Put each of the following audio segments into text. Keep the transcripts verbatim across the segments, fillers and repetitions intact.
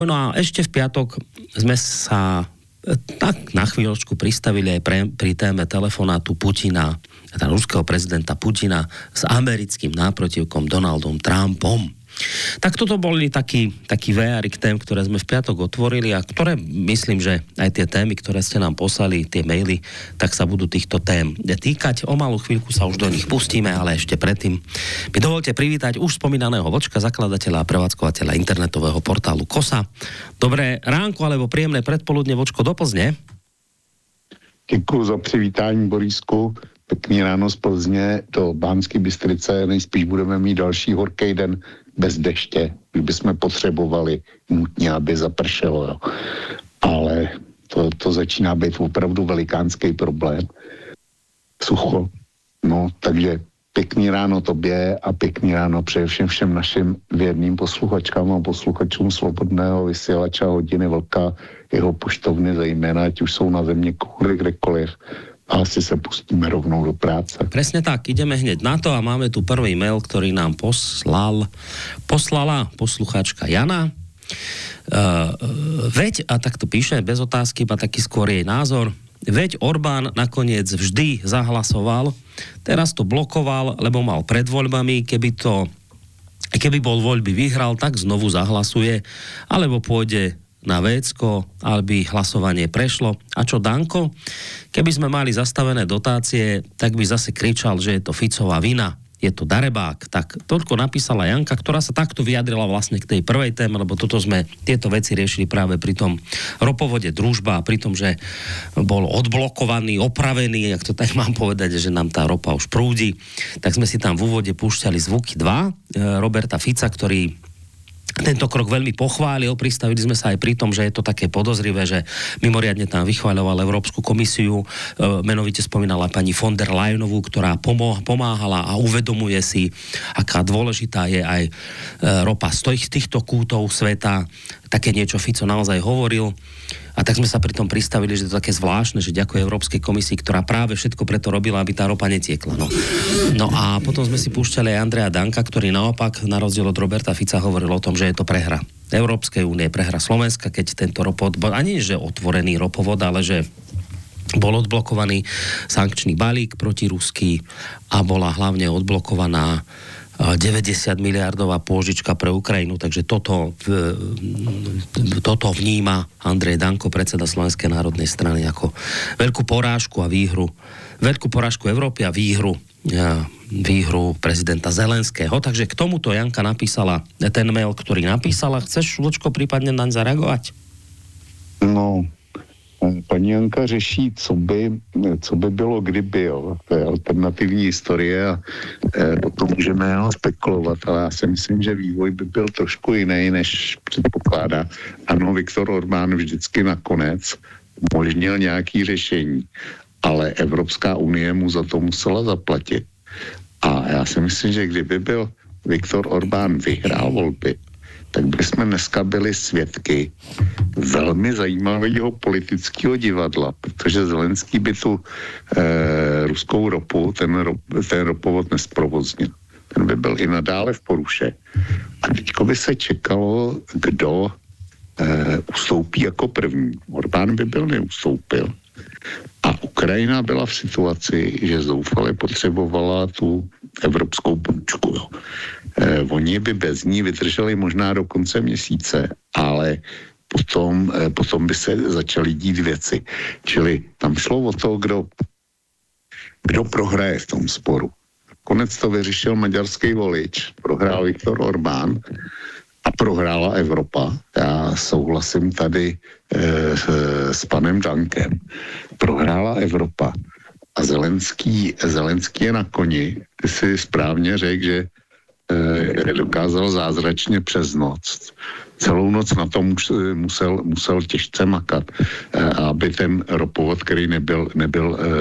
No a ešte v piatok sme sa tak na chvíľočku pristavili aj pre, pri téme telefonátu Putina, teda ruského prezidenta Putina s americkým náprotivkom Donaldom Trumpom. Tak toto boli taký, taký véarik tém, ktoré sme v piatok otvorili a ktoré, myslím, že aj tie témy, ktoré ste nám poslali, tie maily, tak sa budú týchto tém týkať. O malú chvíľku sa už do nich pustíme, ale ešte predtým mi dovolte privítať už spomínaného Vočka, zakladateľa a prevádzkovateľa internetového portálu Kosa. Dobré ránko alebo príjemné predpoludne, Vočko, do Plzne. Děkuji za přivítání, Borisku. Pěkný ráno z Plzně do Banské Bystrice. Nejspíš budeme mít další horký den bez deště, kdybychom potřebovali nutně, aby zapršelo. Jo. Ale to, to začíná být opravdu velikánský problém. Sucho. No, takže pěkný ráno tobě a pěkný ráno především všem našim věrným posluchačkám a posluchačům Slobodného vysílača Hodiny Vlka, jeho poštovny zejména, ať už jsou na země kouli kdekoliv. A asi sa pustíme rovnou do práce. Presne tak, ideme hneď na to a máme tu prvý mail, ktorý nám poslal, poslala poslucháčka Jana. Uh, veď, a tak to píše, bez otázky, iba taký skôr jej názor, veď Orbán nakoniec vždy zahlasoval, teraz to blokoval, lebo mal pred voľbami, keby to, keby bol voľby vyhral, tak znovu zahlasuje, alebo pôjde na vécko, aby hlasovanie prešlo. A čo Danko? Keby sme mali zastavené dotácie, tak by zase kričal, že je to Ficová vina. Je to darebák. Tak toľko napísala Janka, ktorá sa takto vyjadrila vlastne k tej prvej téme, lebo toto sme tieto veci riešili práve pri tom ropovode Družba, pri tom, že bol odblokovaný, opravený, ak to tak mám povedať, že nám tá ropa už prúdi. Tak sme si tam v úvode púšťali zvuky dva Roberta Fica, ktorý tento krok veľmi pochválil, pristavili sme sa aj pri tom, že je to také podozrivé, že mimoriadne tam vychváľoval Európsku komisiu, e, menovite spomínala pani von der Leyenovú, ktorá pomo- pomáhala a uvedomuje si, aká dôležitá je aj e, ropa z týchto kútov sveta. Také niečo Fico naozaj hovoril. A tak sme sa pri tom pristavili, že to je také zvláštne, že ďakuje Európskej komisii, ktorá práve všetko preto robila, aby tá ropa netiekla. No, no a potom sme si púšťali aj Andreja Danka, ktorý naopak, na rozdiel od Roberta Fica, hovoril o tom, že je to prehra Európskej únie, prehra Slovenska, keď tento ropovod, ani že otvorený ropovod, ale že bol odblokovaný sankčný balík protiruský a bola hlavne odblokovaná deväťdesiat miliardová pôžička pre Ukrajinu, takže toto, toto vníma Andrej Danko, predseda Slovenskej národnej strany, ako veľkú porážku a výhru, veľkú porážku Európy a výhru, výhru prezidenta Zelenského. Takže k tomuto Janka napísala ten mail, ktorý napísala. Chceš, Lučko, prípadne naň zareagovať? No, paní Janka řeší, co by, co by bylo, kdyby, jo. To je alternativní historie a e, o tom můžeme jenom spekulovat, ale já si myslím, že vývoj by byl trošku jiný, než předpokládá. Ano, Viktor Orbán vždycky nakonec umožnil nějaký řešení, ale Evropská unie mu za to musela zaplatit. A já si myslím, že kdyby byl Viktor Orbán vyhrál volby, tak bychom dneska byli svědky velmi zajímavého politického divadla, protože Zelenský by tu e, ruskou ropu, ten, rop, ten ropovod nesprovoznil. Ten by byl i nadále v poruše. A teďko by se čekalo, kdo e, ustoupí jako první. Orbán by byl neustoupil. A Ukrajina byla v situaci, že zoufale potřebovala tu evropskou půjčku. Jo. Eh, oni by bez ní vydrželi možná do konce měsíce, ale potom, eh, potom by se začaly dít věci. Čili tam šlo o to, kdo, kdo prohraje v tom sporu. Konec to vyřešil maďarský volič, prohrál Viktor Orbán a prohrála Evropa. Já souhlasím tady e, s panem Dankem. Prohrála Evropa a Zelenský, Zelenský je na koni. Ty si správně řekl, že e, dokázal zázračně přes noc. Celou noc na tom musel, musel těžce makat, e, aby ten ropovod, který nebyl, nebyl e,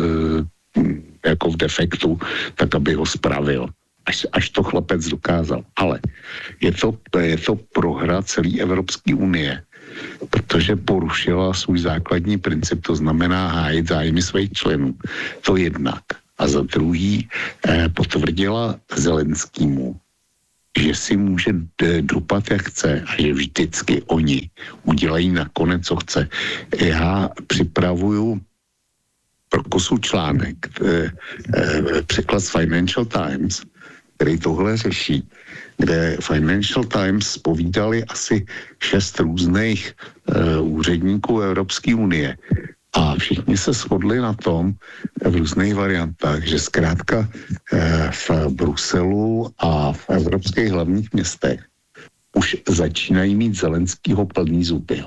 jako v defektu, tak aby ho spravil. Až, až to chlapec dokázal. Ale je to, je to prohra celé Evropské unie, protože porušila svůj základní princip, to znamená hájit zájmy svých členů. To jednak. A za druhý eh, potvrdila Zelenskýmu, že si může dupat, jak chce a že vždycky oni udělají nakonec, co chce. Já připravuju pro Kosu článek, eh, eh, překlad z Financial Times, který tohle řeší, kde Financial Times povídali asi šest různých uh, úředníků Evropské unie a všichni se shodli na tom v různých variantách, že zkrátka uh, v Bruselu a v evropských hlavních městech už začínají mít Zelenskýho plný zuby.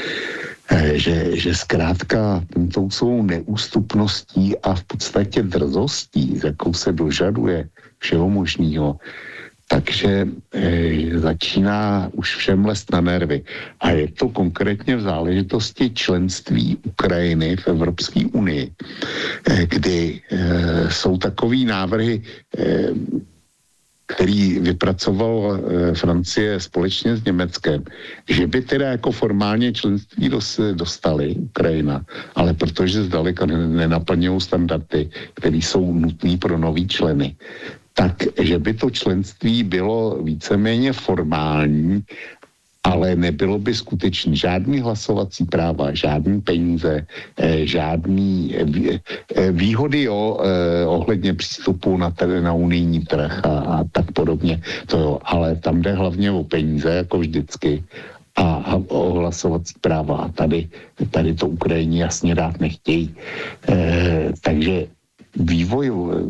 Že, že zkrátka tou svou neústupností a v podstatě drzostí, z jakou se dožaduje všeho možného, takže e, začíná už všem lest na nervy. A je to konkrétně v záležitosti členství Ukrajiny v Evropské unii, e, kdy e, jsou takový návrhy, e, který vypracoval e, Francie společně s Německem, že by teda jako formálně členství dos, dostali Ukrajina, ale protože zdaleka nenaplňují standardy, které jsou nutné pro nový členy, tak, že by to členství bylo víceméně formální, ale nebylo by skutečně žádný hlasovací práva, žádný peníze, žádný výhody o, ohledně přístupu na, tedy na unijní trh a, a tak podobně. To jo, ale tam jde hlavně o peníze, jako vždycky, a, a o hlasovací práva. A tady, tady to Ukrajině jasně dát nechtějí. E, takže vývoj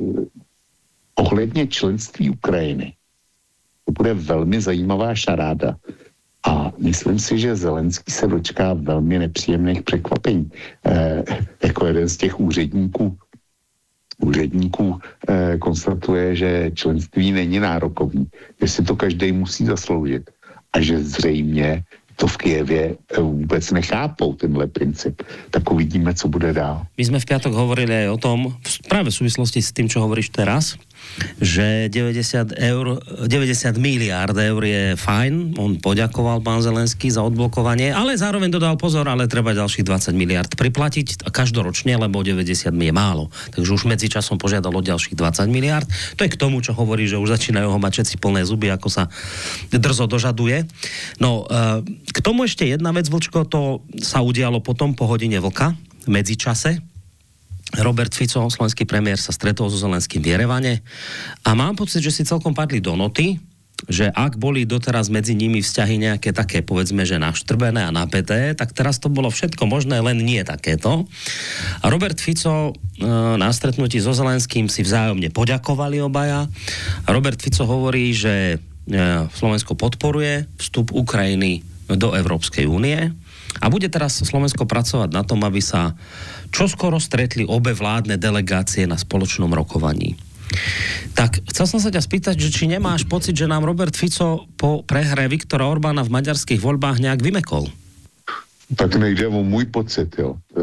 ohledně členství Ukrajiny to bude velmi zajímavá šaráda. A myslím si, že Zelenský se dočká velmi nepříjemných překvapení. E, jako jeden z těch úředníků, úředníků e, konstatuje, že členství není nárokový, že si to každý musí zasloužit a že zřejmě to v Kyjevě vůbec nechápou, tenhle princip. Tak uvidíme, co bude dál. My sme v piatok hovorili aj o tom, práve v súvislosti s tým, čo hovoríš teraz, že deväťdesiat eur, deväťdesiat miliárd eur je fajn. On poďakoval pán Zelenský za odblokovanie, ale zároveň dodal pozor, ale treba ďalších dvadsať miliárd priplatiť každoročne, lebo deväťdesiat je málo. Takže už medzičasom požiadal o ďalších dvadsať miliárd. To je k tomu, čo hovorí, že už začínajú ho mať všetci plné zuby, ako sa drzo dožaduje. No, k tomu ešte jedna vec, Vlčko, to sa udialo potom po hodine vlka, v medzičase. Robert Fico, slovenský premiér, sa stretol so Zelenským v Jerevane a mám pocit, že si celkom padli do noty, že ak boli doteraz medzi nimi vzťahy nejaké také, povedzme, že naštrbené a napäté, tak teraz to bolo všetko možné, len nie takéto. A Robert Fico e, na stretnutí so Zelenským si vzájomne poďakovali obaja. A Robert Fico hovorí, že e, Slovensko podporuje vstup Ukrajiny do Európskej únie a bude teraz Slovensko pracovať na tom, aby sa čoskoro stretli obe vládne delegácie na spoločnom rokovaní. Tak chcel som sa ťa spýtať, že či nemáš pocit, že nám Robert Fico po prehre Viktora Orbána v maďarských voľbách nejak vymekol? Tak nejde o můj pocit, jo. E,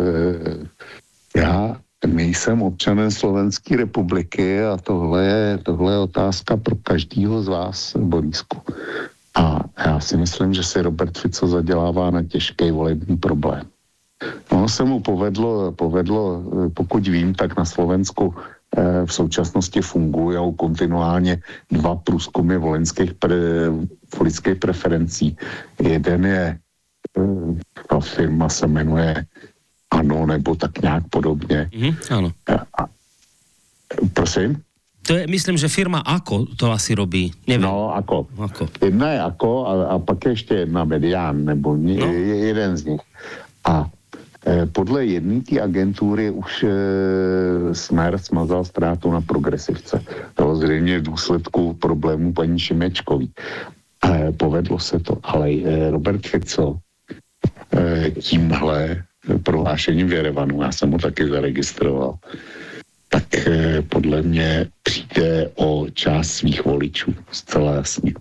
já nejsem občanem Slovenské republiky a tohle je, tohle je otázka pro každýho z vás, Borisku. A já si myslím, že si Robert Fico zadělává na těžký volební problém. Ono se mu povedlo, povedlo, pokud vím, tak na Slovensku eh, v současnosti fungují kontinuálně dva průzkumy volenských pre, voličských preferencí. Jeden je, eh, ta firma se jmenuje Ano, nebo tak nějak podobně. Mm, ano. A, prosím? To je, myslím, že firma Ako to asi robí. Neviem. No, Ako. Ako. Jedna je Ako a, a pak je ještě jedna Medián, nebo ne, no. je, jeden z nich. A e, podle jedné té agentury už e, Smer smazal ztrátu na progresivce. To zřejmě v důsledku problémů paní Šimečkový. E, povedlo se to, ale e, Robert Fico e, tímhle prohlášením v Jerevanu, já jsem ho taky zaregistroval, tak e, podle mě přijde o část svých voličů, zcela jasně.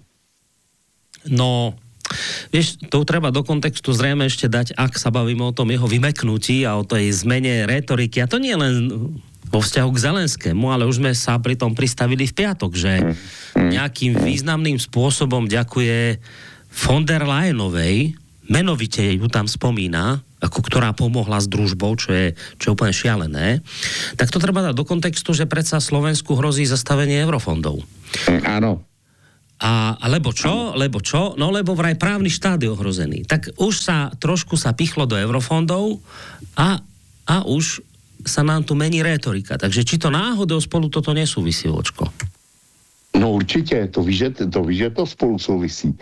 No, vieš, to treba do kontextu zrejme ešte dať, ak sa bavíme o tom jeho vymeknutí a o tej zmene rétoriky. A to nie len vo vzťahu k Zelenskému, ale už sme sa pri tom pristavili v piatok, že nejakým významným spôsobom ďakuje von der Leyenovej, menovite ju tam spomína, ako ktorá pomohla s družbou, čo je, čo je úplne šialené. Tak to treba dať do kontextu, že predsa Slovensku hrozí zastavenie eurofondov. Áno. A, lebo čo? Lebo čo? No lebo vraj právny štát je ohrozený. Tak už sa trošku sa pichlo do eurofondov a, a už sa nám tu mení rétorika. Takže či to náhodou spolu toto nesúvisí, Vočko? No určitě, to víš, že to, ví, že to spolu souvisí.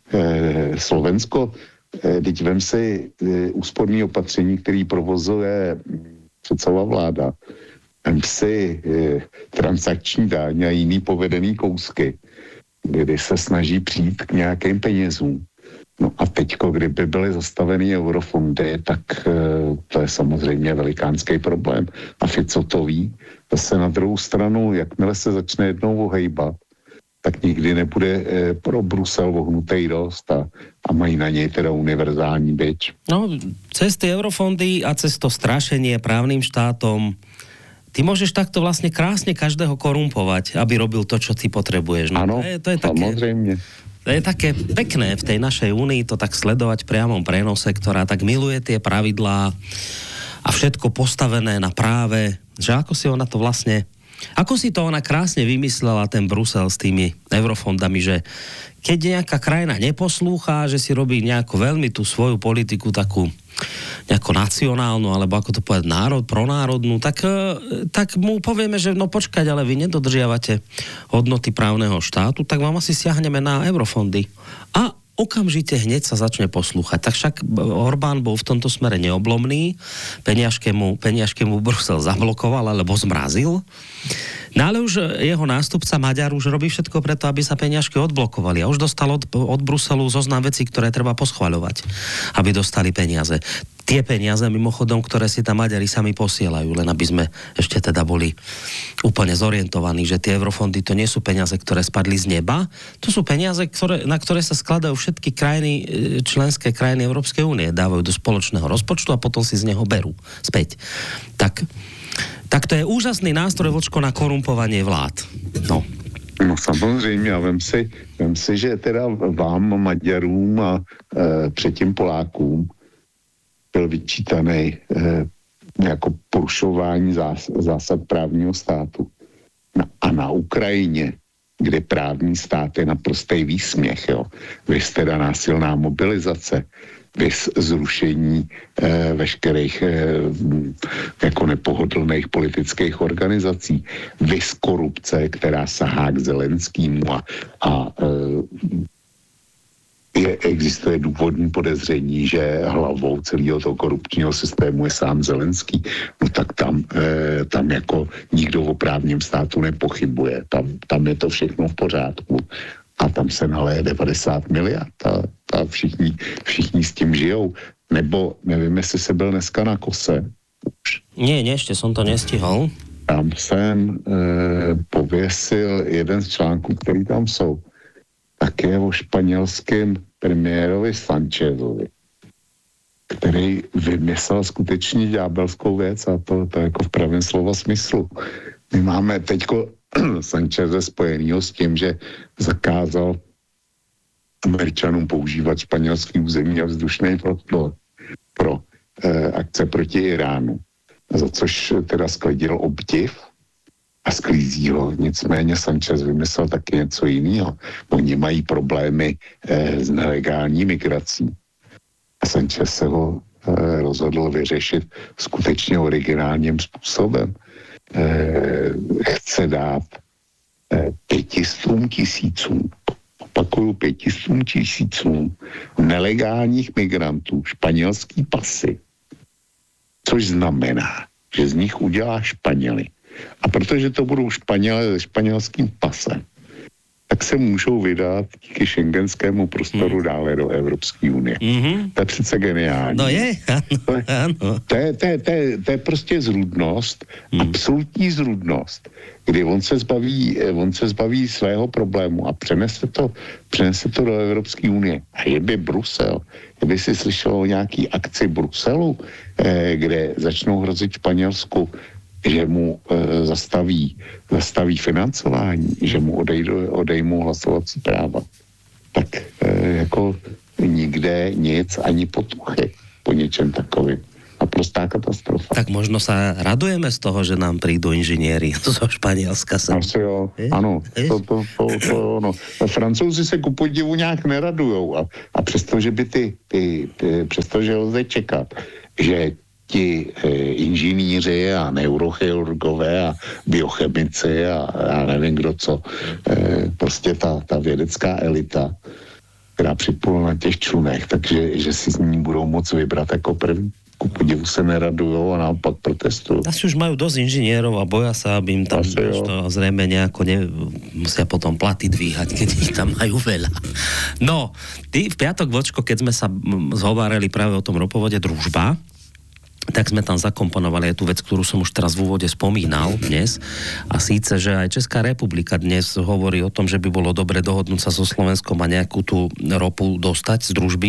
E, Slovensko, e, teď vem si e, úsporný opatření, který provozuje předsava vláda. Vem si e, transakční daň a jiný povedený kousky, kdy se snaží přijít k nějakým penězům. No a teďko, kdyby byly zastaveny eurofondy, tak e, to je samozřejmě velikánský problém. A Fico to ví. Zase na druhou stranu, jakmile se začne jednou ohejbat, tak nikdy nebude e, pro Brusel vohnutej dost a, a mají na něj teda univerzální bič. No, cez ty eurofondy a cez to strašenie právnym štátom ty môžeš takto vlastne krásne každého korumpovať, aby robil to, čo ty potrebuješ. No, ano, to je, to je také, samozrejme. To je také pekné v tej našej únii to tak sledovať v priamom prenose, ktorá tak miluje tie pravidlá a všetko postavené na práve, že ako si ona to vlastne, ako si to ona krásne vymyslela, ten Brusel s tými eurofondami, že keď nejaká krajina neposlúcha, že si robí nejakú veľmi tú svoju politiku takú nejako nacionálnu, alebo ako to povedať, národ, pronárodnú, tak, tak mu povieme, že no počkať, ale vy nedodržiavate hodnoty právneho štátu, tak vám asi siahneme na eurofondy. A okamžite hneď sa začne poslúchať. Tak však Orbán bol v tomto smere neoblomný, peniažkému, peniažkému Brusel zablokoval, alebo zmrazil. No ale už jeho nástupca Maďar už robí všetko preto, aby sa peniažky odblokovali. A už dostal od, od Bruselu zoznam vecí, ktoré treba poschvaľovať, aby dostali peniaze. Tie peniaze, mimochodom, ktoré si tam Maďari sami posielajú, len aby sme ešte teda boli úplne zorientovaní, že tie eurofondy to nie sú peniaze, ktoré spadli z neba, to sú peniaze, ktoré, na ktoré sa skladajú všetky krajiny, členské krajiny Európskej únie, dávajú do spoločného rozpočtu a potom si z neho berú späť. Tak Tak to je úžasný nástroj, Vočko, na korumpovanie vlád. No. No samozřejmě, a vem si, vem si, že teda vám, Maďarům a e, předtím Polákům byl vyčítaný e, jako porušování zás, zásad právního státu. No, a na Ukrajině, kde právní stát je naprostý výsměch, jo. Vys teda násilná mobilizace, vys zrušení eh, veškerých eh, jako nepohodlných politických organizací, vys korupce, která sahá k Zelenskýmu a, a eh, je, existuje důvodní podezření, že hlavou celého toho korupčního systému je sám Zelenský, no tak tam, eh, tam jako nikdo o právním státu nepochybuje. Tam, tam je to všechno v pořádku. A tam se naleje devadesát miliard a, a všichni, všichni s tím žijou. Nebo nevím, jestli se byl dneska na Kose. Už. Nie, nie, ešte som to nestihol. Tam jsem e, pověsil jeden z článků, který tam jsou. Tak je o španělském premiérovi Sanchezovi, který vymyslel skutečně ďábelskou věc a to, to jako v pravém slova smyslu. My máme teďko Sancheze spojenýho s tím, že zakázal Američanům používat španělský území a vzdušný prostor pro eh, akce proti Iránu. Za což teda sklidil obdiv a sklízí ho. Nicméně Sanchez vymyslel taky něco jiného. Oni mají problémy eh, s nelegální migrací. A Sanchez se ho eh, rozhodl vyřešit skutečně originálním způsobem. Eh, chce dát eh, pětistům tisícům, opakuju pětistům tisícům nelegálních migrantů španělský pasy, což znamená, že z nich udělá Španěly. A protože to budou Španělé se španělským pasem, tak se můžou vydat díky šengenskému prostoru mm. dále do Evropské unie. Mm-hmm. To je přece geniální. No je, ano, ano. To je, to je, to je, to je prostě zrůdnost, mm. absolutní zrůdnost, kdy on se zbaví, on se zbaví svého problému a přenese to, přenese to do Evropské unie. A je by Brusel, kdyby si slyšel o nějaký akci Bruselu, eh, kde začnou hrozit Španělsku, že mu e, zastaví, zastaví financování, že mu odejdu, odejmou hlasovací práva, tak e, jako nikde nic, ani potuchy po něčem takovým. Naprostá katastrofa. Tak možno sa radujeme z toho, že nám prídu inžinieri zo Španělska. Sem. Asi jo, je? Ano. To, to, to, to, no. Francouzi se ku podivu nějak neradujou a, a přesto, že by ty, ty, ty přesto, že lze čekat, že ti e, inženýři a neurochirurgové a biochemici a já nevím kdo co, e, prostě ta, ta vědecká elita, která připlula na těch člunech, takže že si s ní budou moc vybrat jako první. Ku podivu se neradujou a naopak protestujú. Asi už majú dosť inžinierov a boja sa, aby im tam to zrejme nejako ne, musia potom platy dvíhať, keď ich tam majú veľa. No, ty v piatok, Vočko, keď sme sa zhovárali práve o tom ropovode Družba, tak sme tam zakomponovali aj tú vec, ktorú som už teraz v úvode spomínal dnes. A síce, že aj Česká republika dnes hovorí o tom, že by bolo dobre dohodnúť sa so Slovenskom a nejakú tú ropu dostať z družby.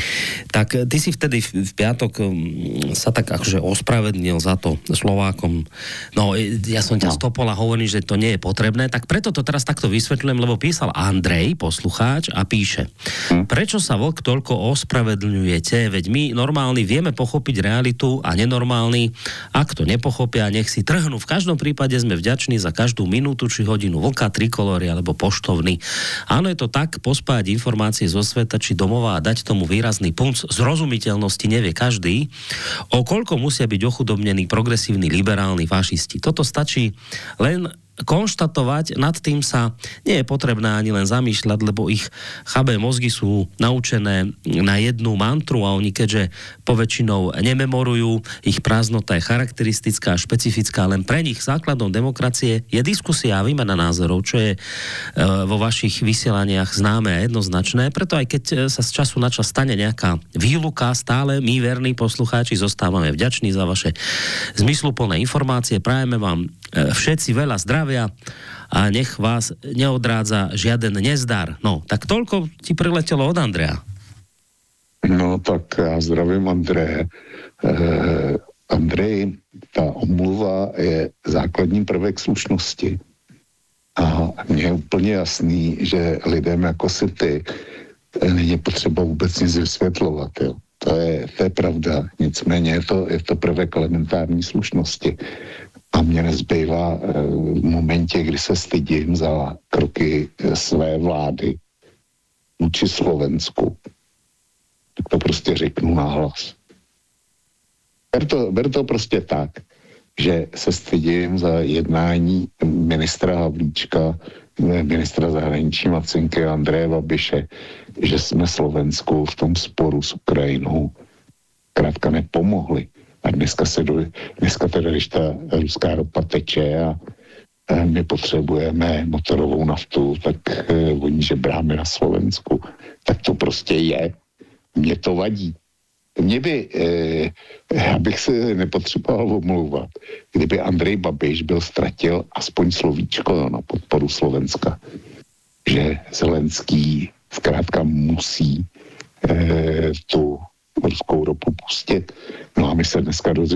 Tak ty si vtedy v piatok sa tak akože ospravedlnil za to Slovákom. No, ja som ťa stopol a hovorím, že to nie je potrebné, tak preto to teraz takto vysvetľujem, lebo písal Andrej, poslucháč, a píše: prečo sa Vlk toľko ospravedlňujete? Veď my normálni vieme pochopiť realitu a nenormálni, ak to nepochopia, nech si trhnú. V každom prípade sme vďační za každú minútu či hodinu Vlka, Trikolóry alebo Poštovny. Áno, je to tak, pospájať informácie zo sveta či domova a dať tomu výrazný punc zrozumiteľnosti nevie každý, o koľko musia byť ochudobnení progresívni liberálni fašisti. Toto stačí len konštatovať, nad tým sa nie je potrebné ani len zamýšľať, lebo ich chabé mozgy sú naučené na jednu mantru a oni keďže poväčšinou nememorujú, ich prázdnota je charakteristická a špecifická, len pre nich základom demokracie je diskusia a výmena názorov, čo je e, vo vašich vysielaniach známe a jednoznačné. Preto aj keď sa z času na čas stane nejaká výluka, stále my, verní poslucháči, zostávame vďační za vaše zmysluplné informácie. Prajeme vám e, všetci veľa zdravia a nech vás neodrádza žiaden nezdar. No, tak toľko ti priletelo od Andreja. No, tak já zdravím Andreje. Eh, Andrej, ta omluva je základní prvek slušnosti. A mně je úplně jasný, že lidem jako si ty není potřeba vůbec nic vysvětlovat. Jo. To je, to je pravda. Nicméně je to, je to prvek elementární slušnosti. A mě nezbývá v momentě, kdy se stydím za kroky své vlády vůči Slovensku, tak to prostě řeknu nahlas. Ber to, ber to prostě tak, že se stydím za jednání ministra Havlíčka, ministra zahraničí Macinky a Andreje Babiše, že jsme Slovensku v tom sporu s Ukrajinou krátka nepomohli. A dneska se do, dneska teda, když ta ruská ropa teče a, a my potřebujeme motorovou naftu, tak e, oni žebráme na Slovensku. Tak to prostě je. Mně to vadí. Mně by, e, já bych se nepotřeboval omlouvat, kdyby Andrej Babiš byl ztratil aspoň slovíčko na podporu Slovenska. Že Zelenský zkrátka musí e, tu ruskou ropu pustit. No a my se dneska doz...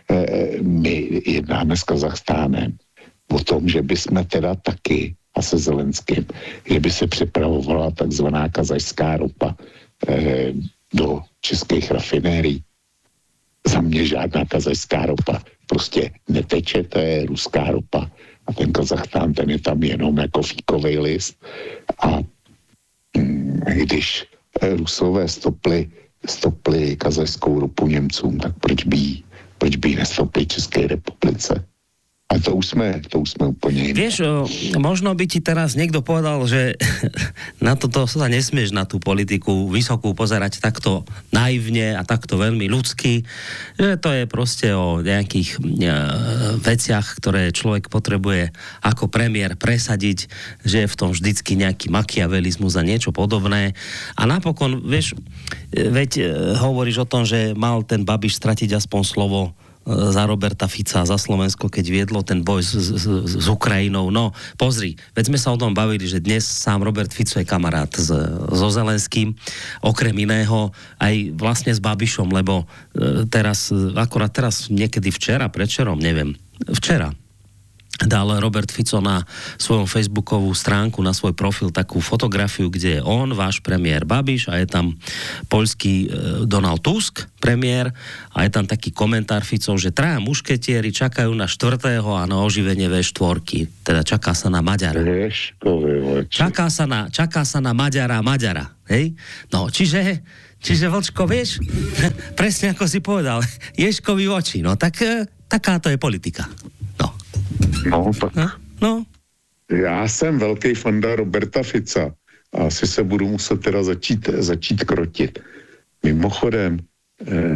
my jednáme s Kazachstánem o tom, že bychom teda taky a se Zelenským, že by se připravovala takzvaná kazachská ropa eh, do českých rafinérií. Za mě žádná kazachská ropa prostě neteče, to je ruská ropa. A ten Kazachstán, ten je tam jenom jako fíkovej list. A hm, když Rusové stopli stopli kazachskou ropu Němcům, tak proč by jí, proč by jí nestopli České republice? A to už sme, to už sme úplne iné. Vieš, možno by ti teraz niekto povedal, že na toto sa nesmieš na tú politiku vysokú pozerať takto naivne a takto veľmi ľudsky, že to je proste o nejakých veciach, ktoré človek potrebuje ako premiér presadiť, že je v tom vždycky nejaký makiavelizmus a niečo podobné. A napokon, vieš, veď hovoríš o tom, že mal ten Babiš stratiť aspoň slovo za Roberta Fica, za Slovensko, keď viedlo ten boj s, s, s Ukrajinou. No, pozri, veď sme sa o tom bavili, že dnes sám Robert Fico je kamarát s, so Zelenským, okrem iného aj vlastne s Babišom, lebo teraz, akorát teraz niekedy včera, predčerom, neviem, včera, dal Robert Fico na svojom facebookovú stránku, na svoj profil takú fotografiu, kde je on, váš premiér Babiš a je tam poľský e, Donald Tusk, premiér, a je tam taký komentár Ficov, že traja mušketieri čakajú na štvrtého a na oživenie vé štyri. Teda čaká sa na Maďara. Čaká sa na, čaká sa na Maďara Maďara. Hej? No, čiže, čiže Vlčko, vieš, presne ako si povedal, Ježkovi oči. No, tak e, takáto je politika. No. No, tak No, no. já jsem velký fanda Roberta Fica a asi se budu muset teda začít, začít krotit. Mimochodem, eh,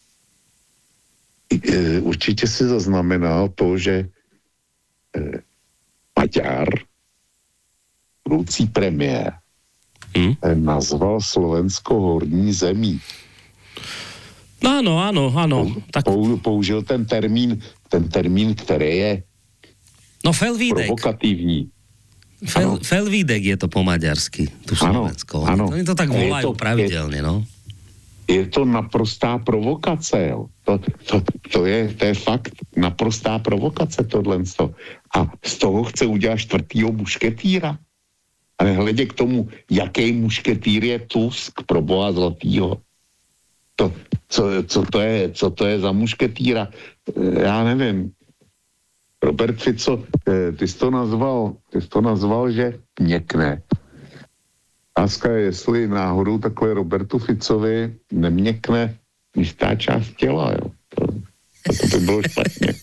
eh, určitě si zaznamenal to, že eh, Maďar, budoucí premiér, Hmm? eh, nazval Slovensko horní zemí. No, áno, áno, áno. Tak, Pou, použil ten termín, ten termín, který je no, felvídek. provokativní. Fel, felvídek je to po maďarsky, tu Slovensko. Ano, Oni to tak volajú to, pravidelne, no. Je to naprostá provokace, jo. To, to, to, je, to je fakt naprostá provokace tohle. A z toho chce udělat čtvrtýho mušketýra. A nehledě k tomu, jaký mušketýr je Tusk, pro boha zlatýho. To, co, co, to je, co to je za mušketýra? Já nevím. Robert Fico, ty jsi to nazval, ty jsi to nazval, že měkne. Láska je, jestli náhodou takhle Robertu Ficovi neměkne jistá část těla, jo. To, to by bylo špatně.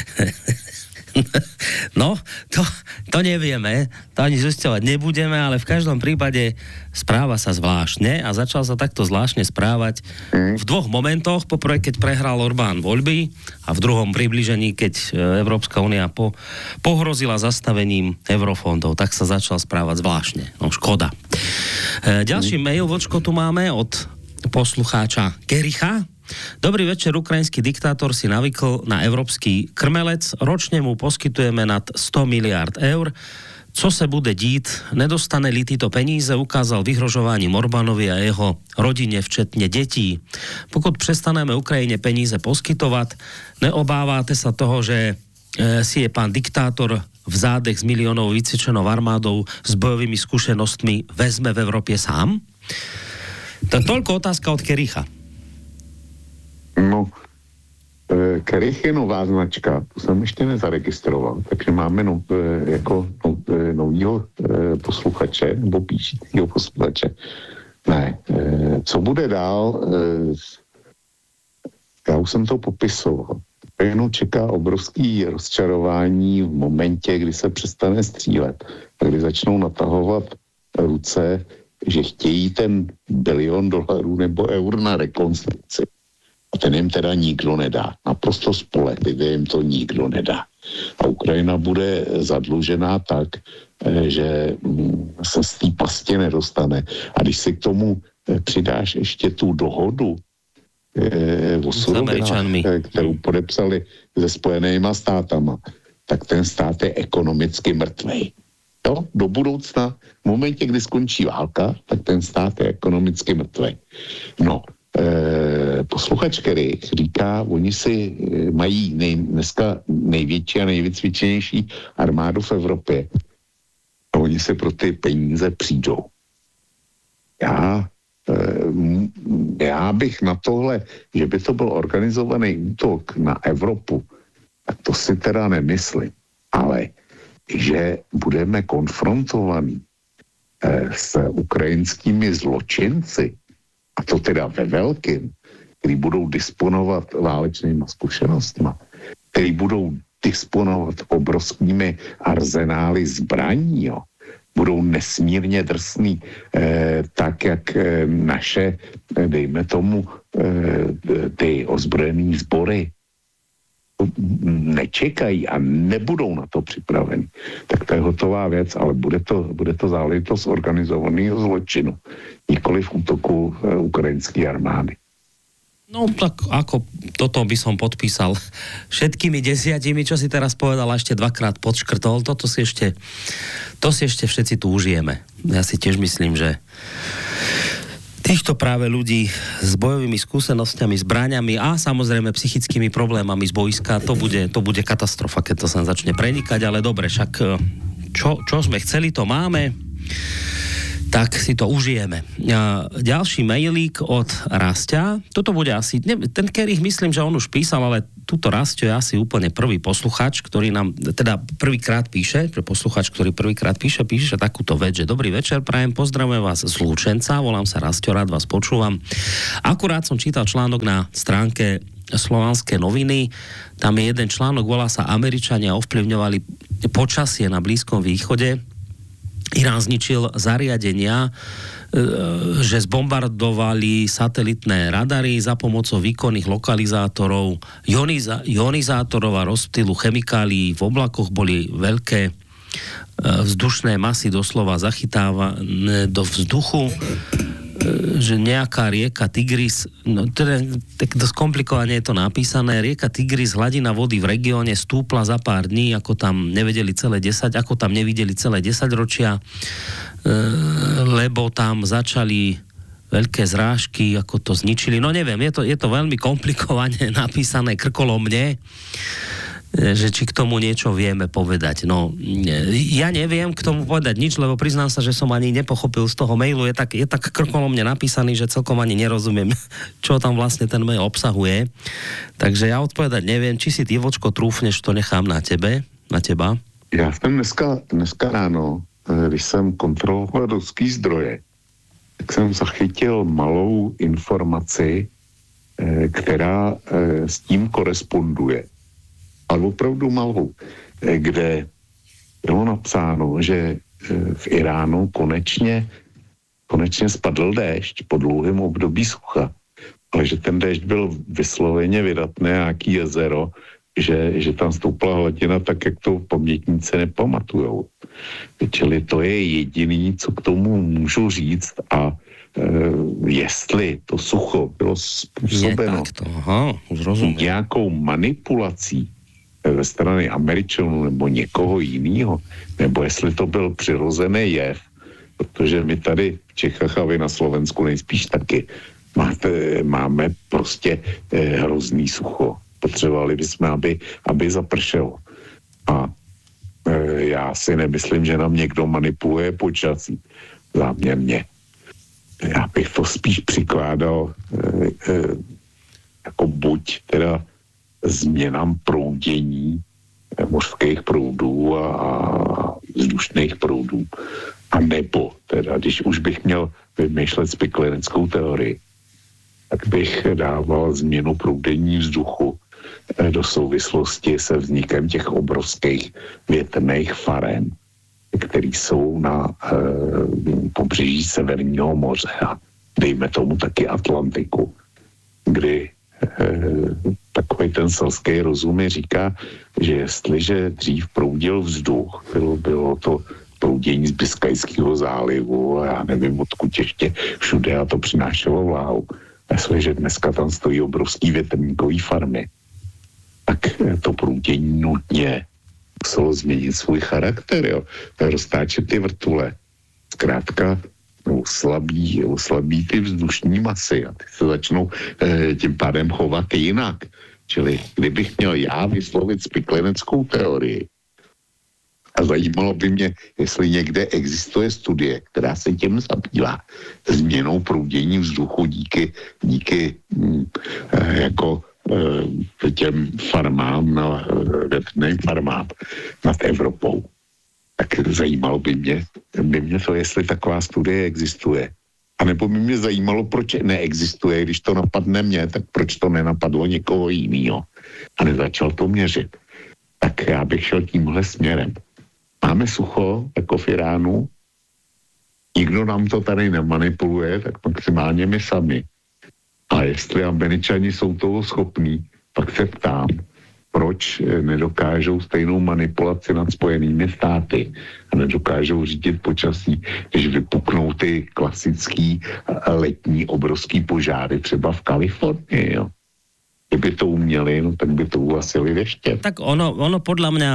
No, to, to nevieme, to ani zisťovať nebudeme, ale v každom prípade správa sa zvláštne a začal sa takto zvláštne správať v dvoch momentoch. Poprvé, keď prehral Orbán voľby a v druhom približení, keď Európska únia po, pohrozila zastavením eurofondov, tak sa začal správať zvláštne. No, škoda. E, ďalší mail, Vočko, tu máme od poslucháča Kericha. Dobrý večer, ukrajinský diktátor si navykl na európsky krmelec. Ročne mu poskytujeme nad sto miliárd eur. Co se bude dít? Nedostane-li tyto peníze, ukázal vyhrožováním Orbánovi a jeho rodine, včetne detí. Pokud prestaneme Ukrajine peníze poskytovať, neobáváte sa toho, že e, si je pán diktátor v zádech s miliónov vycvičenou armádou s bojovými skúsenostmi vezme v Európe sám? Tak toľko otázka od Kericha. No, Kerich je nová značka, to jsem ještě nezaregistroval, takže máme no, jako no, novýho posluchače, nebo píšícího posluchače. Ne, co bude dál, já už jsem to popisoval. Jenom čeká obrovský rozčarování v momentě, kdy se přestane střílet a kdy začnou natahovat ruce, že chtějí ten bilion dolarů nebo eur na rekonstrukci. A ten jim teda nikdo nedá. Naprosto spolehlivě jim to nikdo nedá. A Ukrajina bude zadlužená tak, že se z té pastě nedostane. A když si k tomu přidáš ještě tu dohodu o surovinách, kterou podepsali se Spojenýma státama, tak ten stát je ekonomicky mrtvej. Jo? Do budoucna, v momentě, kdy skončí válka, tak ten stát je ekonomicky mrtvej. No, Eh, posluchač Kerich říká, oni si mají nej, dneska největší a nejvycvičenější armádu v Evropě a oni se pro ty peníze přijdou. Já, eh, já bych na tohle, že by to byl organizovaný útok na Evropu, tak to si teda nemyslím. Ale že budeme konfrontovaní eh, s ukrajinskými zločinci, a to teda ve velkým, který budou disponovat válečnýma zkušenostmi, který budou disponovat obrovskými arzenály zbraní, jo. Budou nesmírně drsný, eh, tak jak eh, naše, eh, dejme tomu, eh, ty ozbrojený sbory nečekají a nebudou na to připraveni. Tak to je hotová věc, ale bude to, bude to záležitost organizovaného zločinu, nikoliv útoku e, ukrajinské armády. No tak ako toto by som podpísal všetkými desiatimi, čo si teraz povedal, ešte dvakrát podškrtol, toto si ešte to si ešte všetci tu užijeme. Ja si tiež myslím, že týchto práve ľudí s bojovými skúsenosťami, zbraňami a samozrejme psychickými problémami z boiska, to bude, to bude katastrofa, keď to sa začne prenikať, ale dobre, však čo, čo sme chceli, to máme, tak si to užijeme. Ďalší mailík od Rastia. Toto bude asi, ne, ten Kerich myslím, že on už písal, ale túto Rastio je asi úplne prvý posluchač, ktorý nám, teda prvýkrát píše, pre posluchač, ktorý prvýkrát píše, píše takúto vec, že dobrý večer, prajem, pozdravujem vás z Lučenca, volám sa Rastio, rád vás počúvam. Akurát som čítal článok na stránke Slovanské noviny, tam je jeden článok, volá sa Američania ovplyvňovali počasie na Blízkom východe. Irán zničil zariadenia, že zbombardovali satelitné radary za pomocou výkonných lokalizátorov, ioniza- ionizátorov a rozptylu chemikálií. V oblakoch boli veľké vzdušné masy doslova zachytávané do vzduchu, že nejaká rieka Tigris, no teda tak dosť komplikovane je to napísané, rieka Tigris, hladina vody v regióne stúpla za pár dní, ako tam nevedeli celé desať, ako tam nevideli celé desaťročia, lebo tam začali veľké zrážky, ako to zničili. No neviem, je to, je to veľmi komplikovane napísané krkolomne, že či k tomu niečo vieme povedať. No, ja neviem k tomu povedať nič, lebo priznám sa, že som ani nepochopil z toho mailu. Je tak, je tak krkolomne napísaný, že celkom ani nerozumiem, čo tam vlastne ten mail obsahuje. Takže ja odpovedať neviem, či si ty, Vočko, trúfneš, to nechám na tebe, na teba. Já jsem dneska, dneska ráno, když jsem kontroloval ruský zdroje, tak jsem zachytil malou informaci, která s tím koresponduje. Ale opravdu malou, kde bylo napsáno, že v Iránu konečně, konečně spadl déšť po dlouhém období sucha, ale že ten déšť byl vysloveně vydatné nějaký jezero, že, že tam stoupla hladina tak, jak to pamětníci nepamatujou. Čili to je jediný, co k tomu můžu říct a e, jestli to sucho bylo způsobeno nějakou manipulací ze strany Američanů nebo někoho jiného, nebo jestli to byl přirozený jev, protože my tady v Čechách a vy na Slovensku nejspíš taky máte, máme prostě eh, hrozný sucho. Potřebovali bychom, aby, aby zapršelo. A eh, já si nemyslím, že nám někdo manipuluje počasí záměrně. Já bych to spíš přikládal eh, eh, jako buď teda změnám proudění mořských proudů a vzdušných proudů. A nebo, teda, když už bych měl vymýšlet spikleneckou teorii, tak bych dával změnu proudění vzduchu do souvislosti se vznikem těch obrovských větrných farem, které jsou na e, pobřeží Severního moře a dejme tomu taky Atlantiku, kdy takový ten selský rozum mi říká, že jestliže dřív proudil vzduch, bylo, bylo to proudění z Biskajského zálivu a já nevím odkud ještě všude a to přinášelo vláhu. Jestliže dneska tam stojí obrovský větrníkový farmy, tak to proudění nutně muselo změnit svůj charakter, jo. Roztáčet ty vrtule. Zkrátka oslabí, oslabí ty vzdušní masy a ty se začnou e, tím pádem chovat jinak. Čili kdybych měl já vyslovit spikleneckou teorii a zajímalo by mě, jestli někde existuje studie, která se tím zabývá změnou proudění vzduchu díky, díky mm, e, jako e, těm farmám, na, větrným farmám nad Evropou. Tak zajímalo by mě, by mě to, jestli taková studie existuje. A nebo by mě zajímalo, proč neexistuje, když to napadne mě, tak proč to nenapadlo někoho jiného a nezačal to měřit. Tak já bych šel tímhle směrem. Máme sucho, jako v Iránu, nikdo nám to tady nemanipuluje, tak maximálně my sami. A jestli Američani jsou toho schopní, pak se ptám, proč nedokážou stejnou manipulaci nad Spojenými státy a nedokážou řídit počasí, když vypuknou ty klasický letní obrovský požáry třeba v Kalifornii, jo. Kdyby to uměli, no tak by to uhasili ještě. Tak ono, ono podľa mňa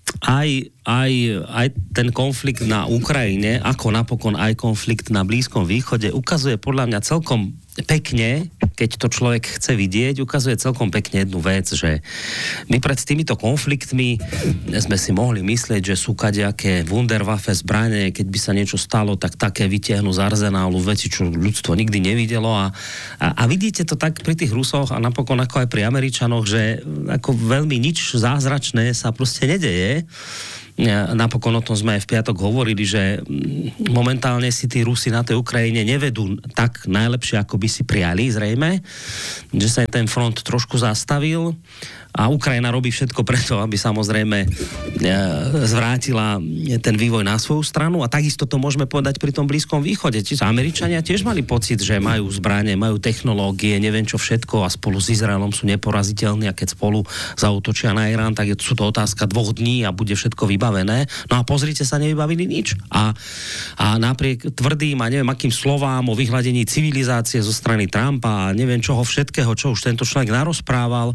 aj, aj, aj ten konflikt na Ukrajine, ako napokon aj konflikt na Blízkom východe, ukazuje podľa mňa celkom pekne, keď to človek chce vidieť, ukazuje celkom pekne jednu vec, že my pred týmito konfliktmi sme si mohli myslieť, že sú kadejaké Wunderwaffe zbrane, keď by sa niečo stalo, tak také vytiahnu z arzenálu veci, čo ľudstvo nikdy nevidelo a, a, a vidíte to tak pri tých Rusoch a napokon ako aj pri Američanoch, že ako veľmi nič zázračné sa proste nedeje. Napokon o tom sme aj v piatok hovorili, že momentálne si tí Rusi na tej Ukrajine nevedú tak najlepšie, ako by si prijali, zrejme, že sa ten front trošku zastavil a Ukrajina robí všetko preto, aby samozrejme zvrátila ten vývoj na svoju stranu a takisto to môžeme povedať pri tom Blízkom východe. Čiže Američania tiež mali pocit, že majú zbrane, majú technológie, neviem čo všetko a spolu s Izraelom sú neporaziteľní a keď spolu zaútočia na Irán, tak sú to otázka dvoch dní a bude všetko vybavené. No a pozrite sa, nevybavili nič. A, a napriek tvrdým a neviem akým slovám o vyhľadení civilizácie zo strany Trumpa a neviem čoho všetkého, čo už tento človek narozprával,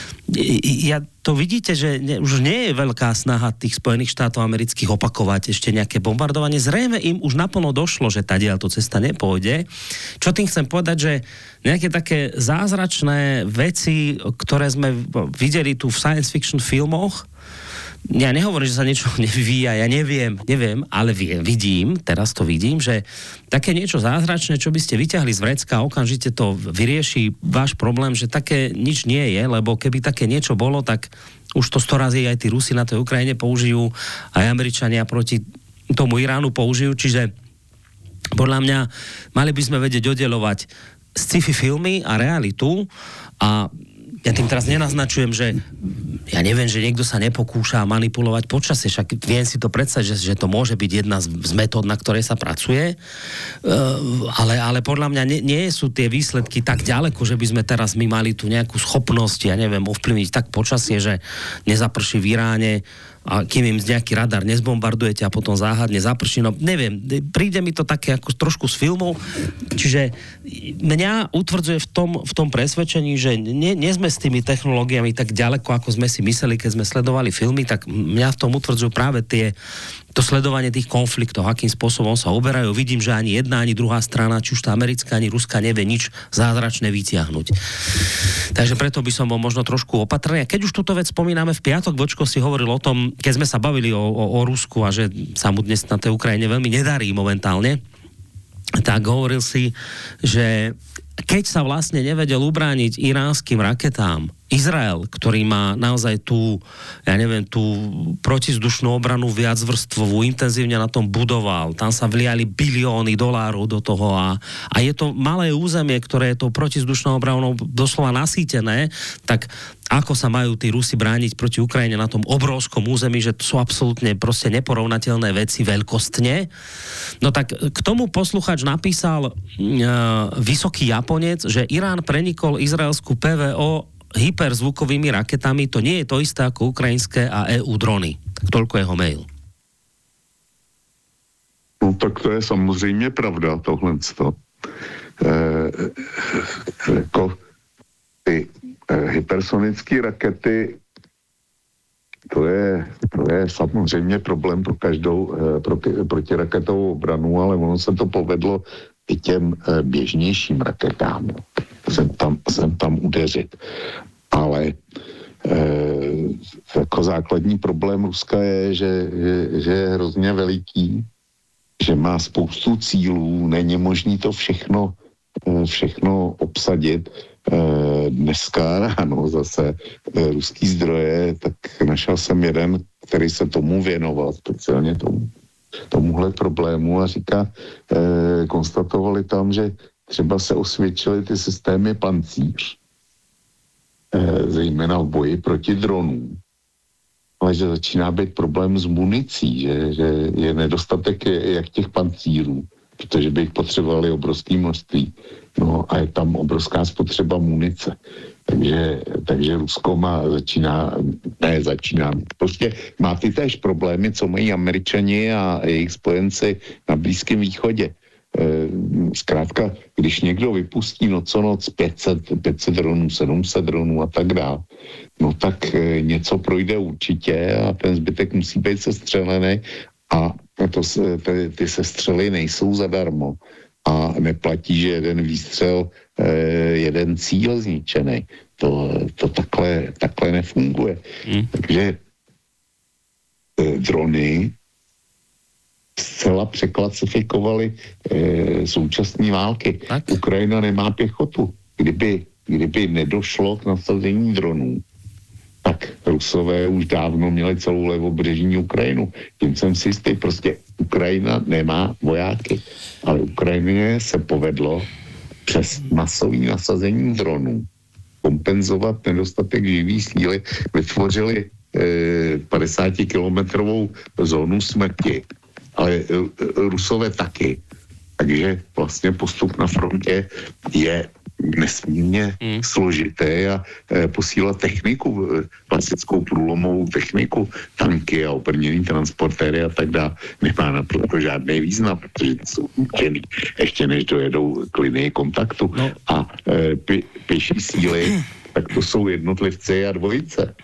ja to vidíte, že ne, už nie je veľká snaha tých Spojených štátov amerických opakovať ešte nejaké bombardovanie. Zrejme im už naplno došlo, že tadiaľto cesta nepôjde. Čo tým chcem povedať, že nejaké také zázračné veci, ktoré sme videli tu v science fiction filmoch, ja nehovorím, že sa niečo nevyvíja, ja neviem, neviem, ale viem, vidím, teraz to vidím, že také niečo zázračné, čo by ste vyťahli z vrecka, okamžite to vyrieši váš problém, že také nič nie je, lebo keby také niečo bolo, tak už to sto razy aj tí Rusi na tej Ukrajine použijú, aj Američania proti tomu Iránu použijú, čiže podľa mňa mali by sme vedieť oddeľovať sci-fi filmy a realitu a ja tým teraz nenaznačujem, že ja neviem, že niekto sa nepokúša manipulovať počasie, však viem si to predstaviť, že, že to môže byť jedna z, z metód, na ktorej sa pracuje, uh, ale, ale podľa mňa nie, nie sú tie výsledky tak ďaleko, že by sme teraz my mali tu nejakú schopnosť, ja neviem, ovplyvniť tak počasie, že nezaprší v Iráne a kým im nejaký radar nezbombardujete a potom záhadne zaprší, no neviem, príde mi to také ako trošku z filmov, čiže mňa utvrdzuje v tom, v tom presvedčení, že nie, nie sme s tými technológiami tak ďaleko, ako sme si mysleli, keď sme sledovali filmy, tak mňa v tom utvrdzujú práve tie to sledovanie tých konfliktov, akým spôsobom sa uberajú. Vidím, že ani jedna, ani druhá strana, či už tá americká, ani ruská, nevie nič zázračné vytiahnuť. Takže preto by som bol možno trošku opatrný. A keď už túto vec spomíname v piatok, Vočko si hovoril o tom, keď sme sa bavili o, o, o Rusku a že sa mu dnes na tej Ukrajine veľmi nedarí momentálne, tak hovoril si, že keď sa vlastne nevedel ubrániť iránskym raketám, Izrael, ktorý má naozaj tú, ja neviem, tú protizdušnú obranu viacvrstvovú, intenzívne na tom budoval, tam sa vliali bilióny dolárov do toho a, a je to malé územie, ktoré je tou protizdušnou obranou doslova nasýtené, tak ako sa majú tí Rusi brániť proti Ukrajine na tom obrovskom území, že to sú absolútne proste neporovnateľné veci veľkostne. No tak k tomu posluchač napísal uh, vysoký Japonec, že Irán prenikol izraelskú pé vé ó hyperzvukovými raketami, to nie je to isté ako ukrajinské a é ú drony. Tak toľko jeho mail. No tak to je samozřejmě pravda, tohle. E, jako ty e, hypersonické rakety, to je, to je samozřejmě problém pro každou e, pro, protiraketovou obranu, ale ono se to povedlo i těm e, běžnějším raketám. Sem tam, sem tam udeřit. Ale e, jako základní problém Ruska je, že, že, že je hrozně veliký, že má spoustu cílů, není možný to všechno, e, všechno obsadit. E, dneska ráno zase e, ruský zdroje, tak našel jsem jeden, který se tomu věnoval, speciálně tomu, tomuhle problému a říká, e, konstatovali tam, že třeba se osvědčily ty systémy pancíř, e, zejména v boji proti dronům. Ale že začíná být problém s municí, že, že je nedostatek jak těch pancírů, protože by jich potřebovali obrovské množství. No a je tam obrovská spotřeba munice. Takže, takže Rusko má, začíná, ne začíná, prostě má ty též problémy, co mají Američani a jejich spojenci na Blízkém východě. zkrátka, když někdo vypustí noc o noc pět set dronů, sedm set dronů a tak dále, no tak něco projde určitě a ten zbytek musí být sestřelený a to, ty, ty sestřely nejsou zadarmo a neplatí, že jeden výstřel, jeden cíl zničený. To, to takhle, takhle nefunguje. Mm. Takže drony zcela překlasifikovaly e, současné války. Tak? Ukrajina nemá pěchotu. Kdyby, kdyby nedošlo k nasazení dronů, tak Rusové už dávno měli celou levobřežní Ukrajinu. Tím jsem si jistý, prostě Ukrajina nemá vojáky. Ale Ukrajině se povedlo přes masové nasazení dronů kompenzovat nedostatek živý síly. Vytvořili e, padesátikilometrovou zónu smrti. Ale Rusové taky. Takže vlastně postup na frontě je nesmírně mm. složité a e, posílat techniku, klasickou průlomovou techniku, tanky a obrněný transportéry a tak dále, nemá naprosto žádný význam, protože jsou učený, ještě než dojedou k linii kontaktu. No. A e, pě, pěší síly, tak to jsou jednotlivci a dvojice.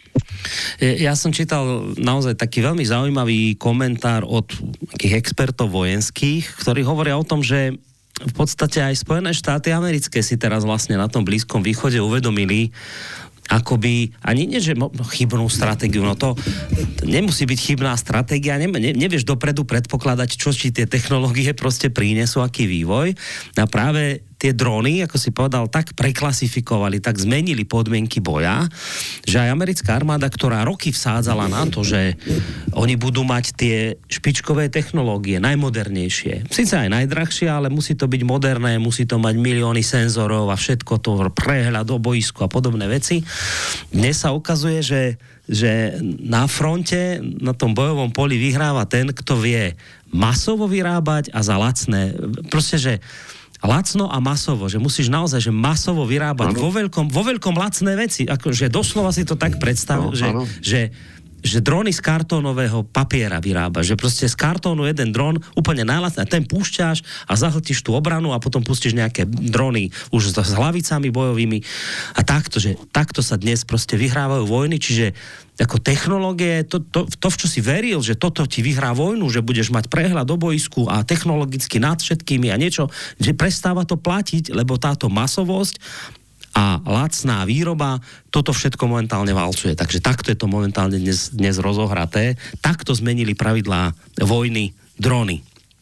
Ja som čítal naozaj taký veľmi zaujímavý komentár od takých expertov vojenských, ktorí hovoria o tom, že v podstate aj Spojené štáty americké si teraz vlastne na tom Blízkom východe uvedomili, akoby, ani nie, že chybnú stratégiu, no to, to nemusí byť chybná stratégia, ne, ne, nevieš dopredu predpokladať, čo či tie technológie proste prínesú, aký vývoj. A práve tie drony, ako si povedal, tak preklasifikovali, tak zmenili podmienky boja, že aj americká armáda, ktorá roky vsádzala na to, že oni budú mať tie špičkové technológie, najmodernejšie. Sice aj najdrahšie, ale musí to byť moderné, musí to mať milióny senzorov a všetko to, prehľad o boisku a podobné veci. Dnes sa ukazuje, že že na fronte, na tom bojovom poli vyhráva ten, kto vie masovo vyrábať a za lacné. Proste, že lacno a masovo, že musíš naozaj, že masovo vyrábať vo veľkom, vo veľkom lacné veci. Akože doslova si to tak predstav, že, že že drony z kartónového papiera vyrába, že proste z kartónu jeden dron úplne najlacný, ten púšťaš a zahltíš tú obranu a potom pustíš nejaké drony už s hlavicami bojovými a takto, že takto sa dnes proste vyhrávajú vojny, čiže ako technológie, to, to, to, v čo si veril, že toto ti vyhrá vojnu, že budeš mať prehľad o boisku a technologicky nad všetkými a niečo, že prestáva to platiť, lebo táto masovosť a lacná výroba, toto všetko momentálne valcuje. Takže takto je to momentálne dnes, dnes rozohraté. Takto zmenili pravidlá vojny drony.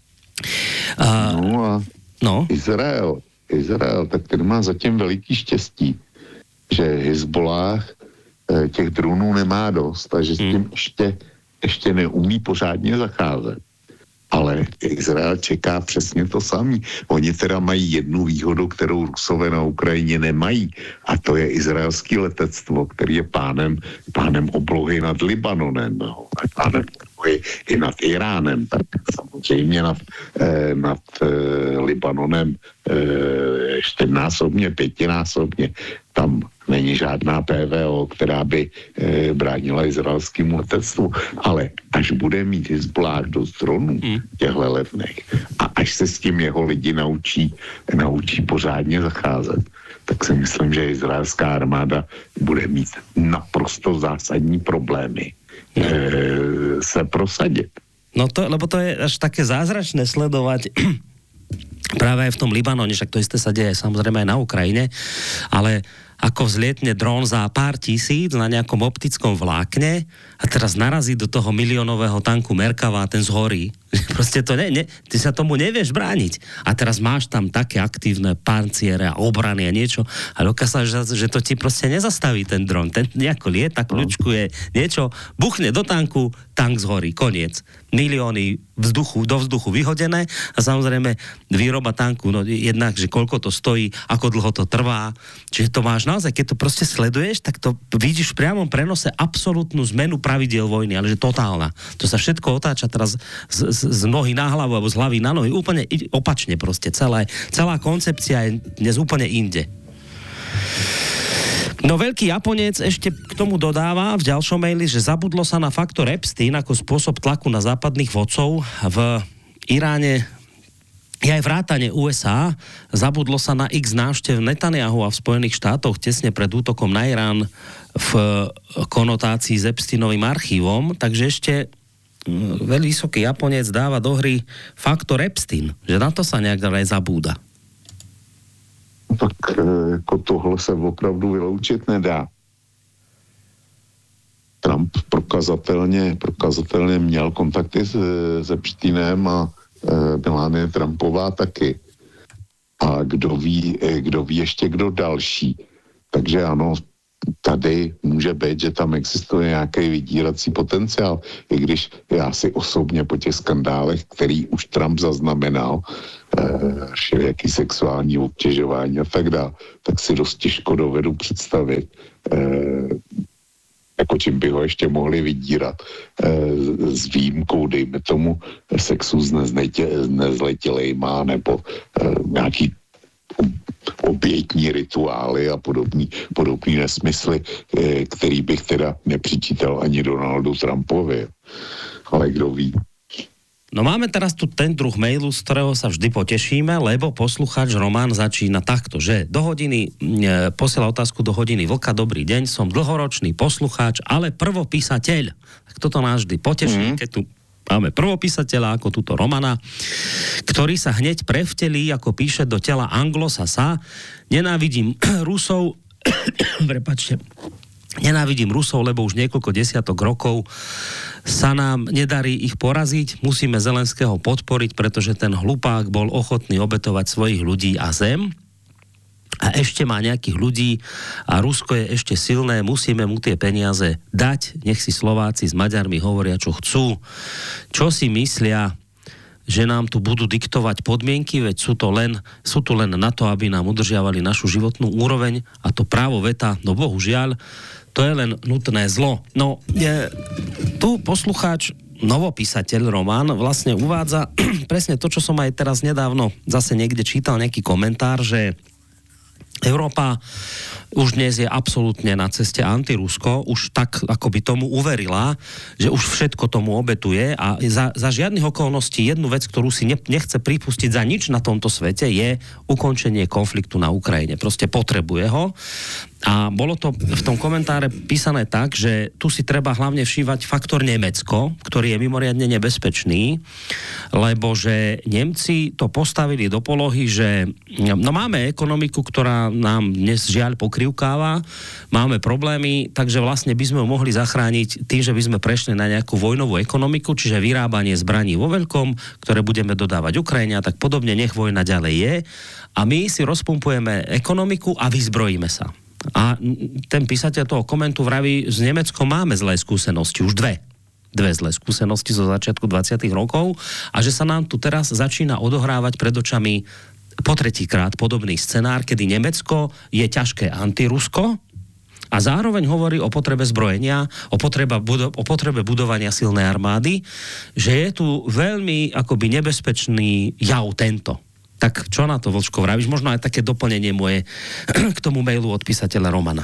Uh, no a no? Izrael, Izrael, tak ten má zatím veliký štěstí, že Hezbollah těch dronů nemá dost a že s tím hmm. ještě, ještě neumí pořádně zacházet. Ale Izrael čeká přesně to samý. Oni teda mají jednu výhodu, kterou Rusové na Ukrajině nemají. A to je izraelský letectvo, který je pánem, pánem oblohy nad Libanonem. No, pánem oblohy i nad Iránem. Tak samozřejmě nad, eh, nad eh, Libanonem eh, čtyřnásobně, pětinásobně. Tam není žádná P V O, která by e, bránila izraelskému letectvu, ale až bude mít Hezbollah dost dronů mm. těchto levných a až se s tím jeho lidi naučí, naučí pořádně zacházet, tak si myslím, že izraelská armáda bude mít naprosto zásadní problémy mm. e, se prosadit. No to, lebo to je až také zázračné sledovať práve aj v tom Libanone, však to isté sa deje samozrejme aj na Ukrajine, ale ako vzlietne dron za pár tisíc na nejakom optickom vlákne a teraz narazí do toho miliónového tanku Merkava a ten zhorí. Proste to ne, ne, ty sa tomu nevieš brániť. A teraz máš tam také aktívne panciere a obrany a niečo a dokážeš, že to ti proste nezastaví ten dron. Ten nejako lieta, kľučkuje, niečo, buchne do tanku, tank zhorí, koniec. Milióny vzduchu, do vzduchu vyhodené a samozrejme výroba tanku, no jednak, že koľko to stojí, ako dlho to trvá. Čiže to máš naozaj, keď to proste sleduješ, tak to vidíš v priamom prenose absolútnu zmenu pravidiel vojny, ale že totálna. To sa všetko otáča teraz z, z, z nohy na hlavu alebo z hlavy na nohy, úplne opačne proste. Celé, celá koncepcia je dnes úplne inde. No veľký Japonec ešte k tomu dodáva v ďalšom maili, že zabudlo sa na faktor Epstein ako spôsob tlaku na západných vodcov v Iráne. je aj vrátane ú es á, zabudlo sa na x návštev Netanyahu a v Spojených štátoch tesne pred útokom na Irán v konotácii s Epsteinovým archívom, takže ešte veľmi vysoký Japonec dáva do hry faktor Epstein, že na to sa nejak aj zabúda. Tak jako tohle se opravdu vyloučit nedá. Trump prokazatelně, prokazatelně měl kontakty s, s Epsteinem a Melania Trumpová taky. A kdo ví, kdo ví ještě kdo další. Takže ano, tady může být, že tam existuje nějaký vydírací potenciál, i když já si osobně po těch skandálech, který už Trump zaznamenal, eh, jaký sexuální obtěžování a tak dále, tak si dost těžko dovedu představit, eh, jako čím by ho ještě mohli vydírat. E, s výjimkou, dejme tomu, sexu s nezletilejma nebo e, nějaký obětní rituály a podobný, podobný nesmysly, e, který bych teda nepřičítal ani Donaldu Trumpovi. Ale kdo ví. No máme teraz tu ten druh mailu, z ktorého sa vždy potešíme, lebo poslucháč Roman začína takto, že do hodiny, e, posiela otázku do hodiny Vlka, dobrý deň, som dlhoročný poslucháč, ale prvopísateľ. Tak toto nás vždy poteší, mm. keď tu máme prvopísateľa ako túto Romana, ktorý sa hneď prevtelí, ako píše, do tela Anglosasa. Nenávidím Rusov, prepáčte, nenávidím Rusov, lebo už niekoľko desiatok rokov sa nám nedarí ich poraziť. Musíme Zelenského podporiť, pretože ten hlupák bol ochotný obetovať svojich ľudí a zem. A ešte má nejakých ľudí a Rusko je ešte silné. Musíme mu tie peniaze dať. Nech si Slováci s Maďarmi hovoria, čo chcú. Čo si myslia, že nám tu budú diktovať podmienky, veď sú to len, sú tu len na to, aby nám udržiavali našu životnú úroveň a to právo veta, no bohužiaľ, to je len nutné zlo. No, je, tu poslucháč, novopísateľ Roman vlastne uvádza presne to, čo som aj teraz nedávno zase niekde čítal, nejaký komentár, že Európa už dnes je absolútne na ceste antirusko, už tak ako by tomu uverila, že už všetko tomu obetuje a za, za žiadnych okolností jednu vec, ktorú si ne, nechce pripustiť za nič na tomto svete, je ukončenie konfliktu na Ukrajine. Proste potrebuje ho. A bolo to v tom komentáre písané tak, že tu si treba hlavne všívať faktor Nemecko, ktorý je mimoriadne nebezpečný, lebo že Nemci to postavili do polohy, že no máme ekonomiku, ktorá nám dnes žiaľ pokrivkáva, máme problémy, takže vlastne by sme ho mohli zachrániť tým, že by sme prešli na nejakú vojnovú ekonomiku, čiže vyrábanie zbraní vo veľkom, ktoré budeme dodávať Ukrajine a tak podobne, nech vojna ďalej je. A my si rozpumpujeme ekonomiku a vyzbrojíme sa. A ten písateľ toho komentu vraví, s Nemeckom máme zlé skúsenosti, už dve. Dve zlé skúsenosti zo začiatku dvadsiatych rokov a že sa nám tu teraz začína odohrávať pred očami po tretíkrát podobný scenár, kedy Nemecko je ťažké antirusko a zároveň hovorí o potrebe zbrojenia, o potrebe, o potrebe budovania silnej armády, že je tu veľmi akoby nebezpečný jav tento. Tak čo na to, Vlčko, vravíš? Možno aj také doplnenie moje k tomu mailu od písateľa Romana.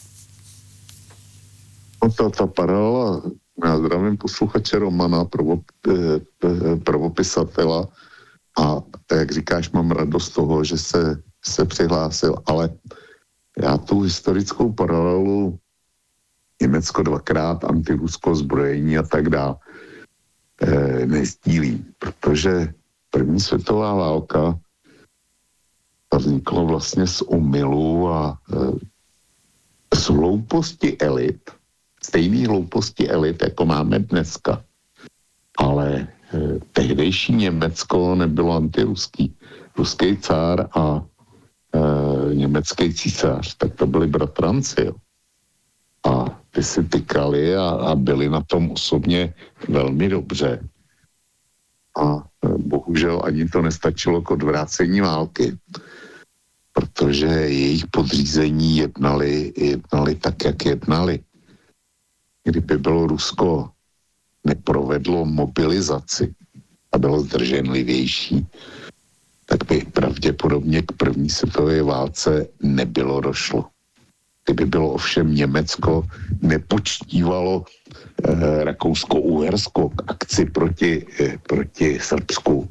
No tá, tá paralela, ja zdravím posluchače Romana, prvo, prvopisateľa a jak říkáš, mám radost z toho, že se, se přihlásil, ale já tu historickou paralelu Německo dvakrát, antirusko zbrojení a tak dále e, nezdílím, protože první světová válka vzniklo vlastně z omylu a e, z hlouposti elit, stejný hlouposti elit, jako máme dneska. Ale e, tehdejší Německo nebylo antiruský. Ruský cár a e, německý císař, tak to byli bratranci. Jo. A ty si tykali a, a byli na tom osobně velmi dobře. A bohužel ani to nestačilo k odvrácení války, protože jejich podřízení jednali, jednali tak, jak jednali. Kdyby bylo Rusko neprovedlo mobilizaci a bylo zdrženlivější, tak by pravděpodobně k první světové válce nebylo došlo. Kdyby bylo ovšem Německo nepočtívalo eh, Rakousko-Uhersko k akci proti, eh, proti Srbsku,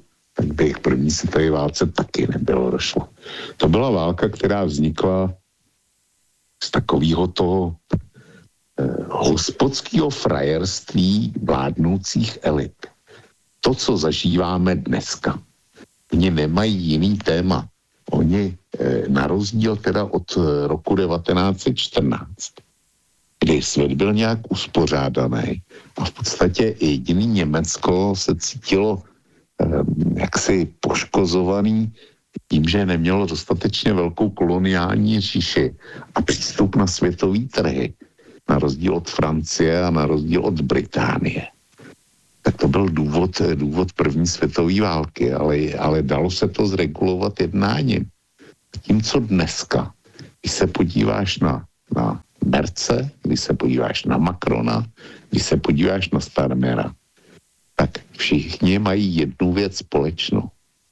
tak by k první světové válce taky nebylo došlo. To byla válka, která vznikla z takového toho eh, hospodského frajerství vládnoucích elit. To, co zažíváme dneska. Oni nemají jiný téma. Oni eh, na rozdíl teda od roku devatenáct set čtrnáct, kdy svět byl nějak uspořádaný a v podstatě jediný Německo se cítilo eh, jaksi poškozovaný tím, že nemělo dostatečně velkou koloniální říši a přístup na světový trhy, na rozdíl od Francie a na rozdíl od Británie. Tak to byl důvod, důvod první světové války, ale, ale dalo se to zregulovat jednáním. Zatímco dneska, když se podíváš na, na Merce, když se podíváš na Macrona, když se podíváš na Starmera, tak všichni mají jednu věc společnou.